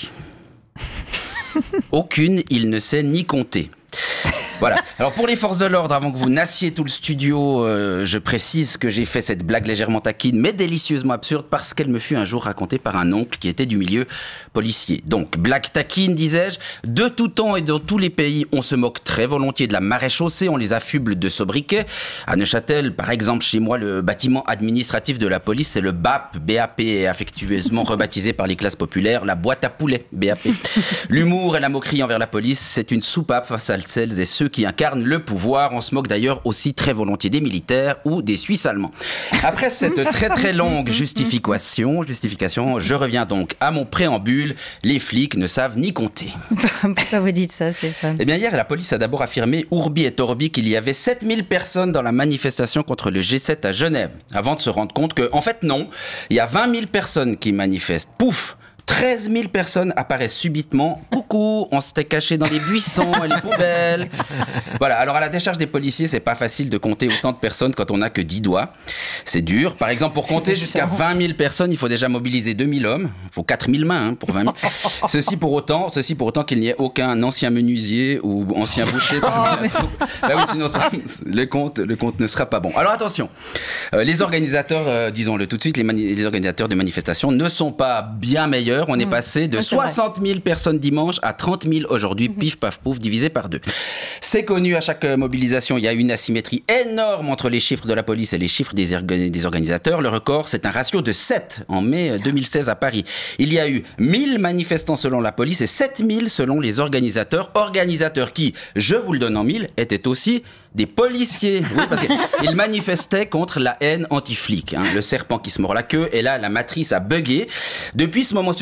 Aucune, il ne sait ni compter. Voilà. Alors pour les forces de l'ordre, avant que vous nassiez tout le studio, je précise que j'ai fait cette blague légèrement taquine, mais délicieusement absurde, parce qu'elle me fut un jour racontée par un oncle qui était du milieu policier. Donc, blague taquine, disais-je, de tout temps et dans tous les pays, on se moque très volontiers de la maréchaussée, on les affuble de sobriquets. À Neuchâtel, par exemple, chez moi, le bâtiment administratif de la police, c'est le BAP, BAP, affectueusement rebaptisé par les classes populaires, la boîte à poulet, BAP. L'humour et la moquerie envers la police, c'est une soupape face à celles et ceux qui incarnent le pouvoir. On se moque d'ailleurs aussi très volontiers des militaires ou des Suisses allemands. Après cette très très longue justification, je reviens donc à mon préambule. Les flics ne savent ni compter. Pourquoi vous dites ça, Stéphane ? Eh bien, hier, la police a d'abord affirmé, Urbi et Orbi, qu'il y avait 7000 personnes dans la manifestation contre le G7 à Genève, avant de se rendre compte que, en fait, non, il y a 20 000 personnes qui manifestent. Pouf ! 13 000 personnes apparaissent subitement. Coucou, on s'était caché dans les buissons et les poubelles. Voilà, alors à la décharge des policiers, c'est pas facile de compter autant de personnes quand on n'a que 10 doigts. C'est dur. Par exemple, pour compter jusqu'à 20 000 personnes, il faut déjà mobiliser 2000 hommes. Il faut 4000 mains pour 20 000. Ceci pour autant qu'il n'y ait aucun ancien menuisier ou ancien boucher. Bah oui, sinon le compte ne sera pas bon. Alors attention, les organisateurs, disons-le tout de suite, les organisateurs de manifestations ne sont pas bien meilleurs. On est passé de 60 000 personnes dimanche à 30 000 aujourd'hui, pif paf pouf, divisé par 2. C'est connu, à chaque mobilisation, il y a une asymétrie énorme entre les chiffres de la police et les chiffres des organisateurs. Le record, c'est un ratio de 7 en mai 2016 à Paris. Il y a eu 1000 manifestants selon la police et 7000 selon les organisateurs. Organisateurs qui, je vous le donne en mille, étaient aussi des policiers. Oui, parce qu'ils manifestaient contre la haine anti-flic. Le serpent qui se mord la queue, et là, la matrice a bugué. Depuis ce moment sur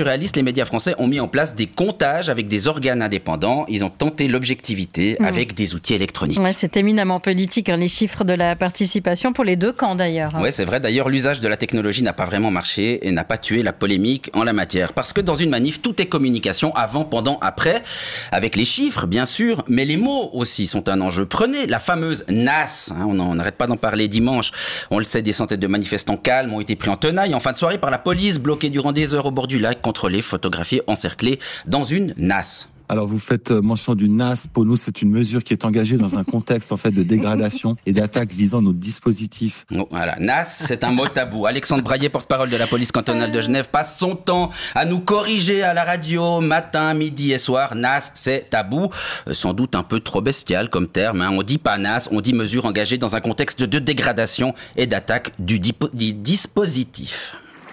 surréalistes, les médias français ont mis en place des comptages avec des organes indépendants. Ils ont tenté l'objectivité avec des outils électroniques. Ouais, c'est éminemment politique, les chiffres de la participation pour les deux camps d'ailleurs. Oui, c'est vrai. D'ailleurs, l'usage de la technologie n'a pas vraiment marché et n'a pas tué la polémique en la matière. Parce que dans une manif, tout est communication avant, pendant, après, avec les chiffres, bien sûr, mais les mots aussi sont un enjeu. Prenez la fameuse NAS, on n'arrête pas d'en parler dimanche. On le sait, des centaines de manifestants calmes ont été pris en tenaille en fin de soirée par la police, bloqués durant des heures au bord du lac, contrôlés, photographiés, encerclés dans une NAS. Alors vous faites mention du NAS. Pour nous, c'est une mesure qui est engagée dans un contexte en fait de dégradation et d'attaque visant nos dispositifs. Voilà, NAS, c'est un mot tabou. Alexandre Braillet, porte-parole de la police cantonale de Genève, passe son temps à nous corriger à la radio, matin, midi et soir. NAS, c'est tabou. Sans doute un peu trop bestial comme terme. On dit pas NAS, on dit mesure engagée dans un contexte de dégradation et d'attaque du dispositif.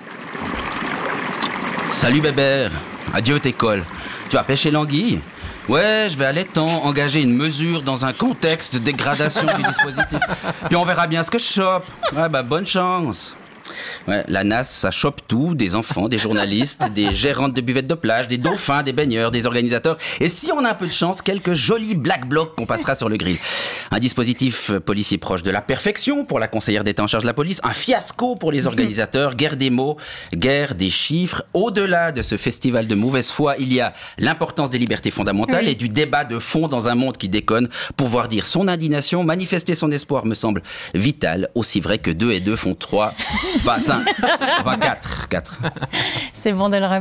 Salut Bébert, adieu t'école. Tu vas pêcher l'anguille ? Ouais, je vais à l'étang engager une mesure dans un contexte de dégradation du dispositif. Puis on verra bien ce que je chope. Ouais, bonne chance. Ouais, la NAS, ça chope tout, des enfants, des journalistes, des gérantes de buvettes de plage, des dauphins, des baigneurs, des organisateurs. Et si on a un peu de chance, quelques jolis black blocs qu'on passera sur le grill. Un dispositif policier proche de la perfection pour la conseillère d'État en charge de la police. Un fiasco pour les organisateurs. Guerre des mots, guerre des chiffres. Au-delà de ce festival de mauvaise foi, il y a l'importance des libertés fondamentales et du débat de fond dans un monde qui déconne. Pouvoir dire son indignation, manifester son espoir me semble vital. Aussi vrai que 2 et 2 font 3. Enfin 5, enfin 4. C'est bon de le rappeler.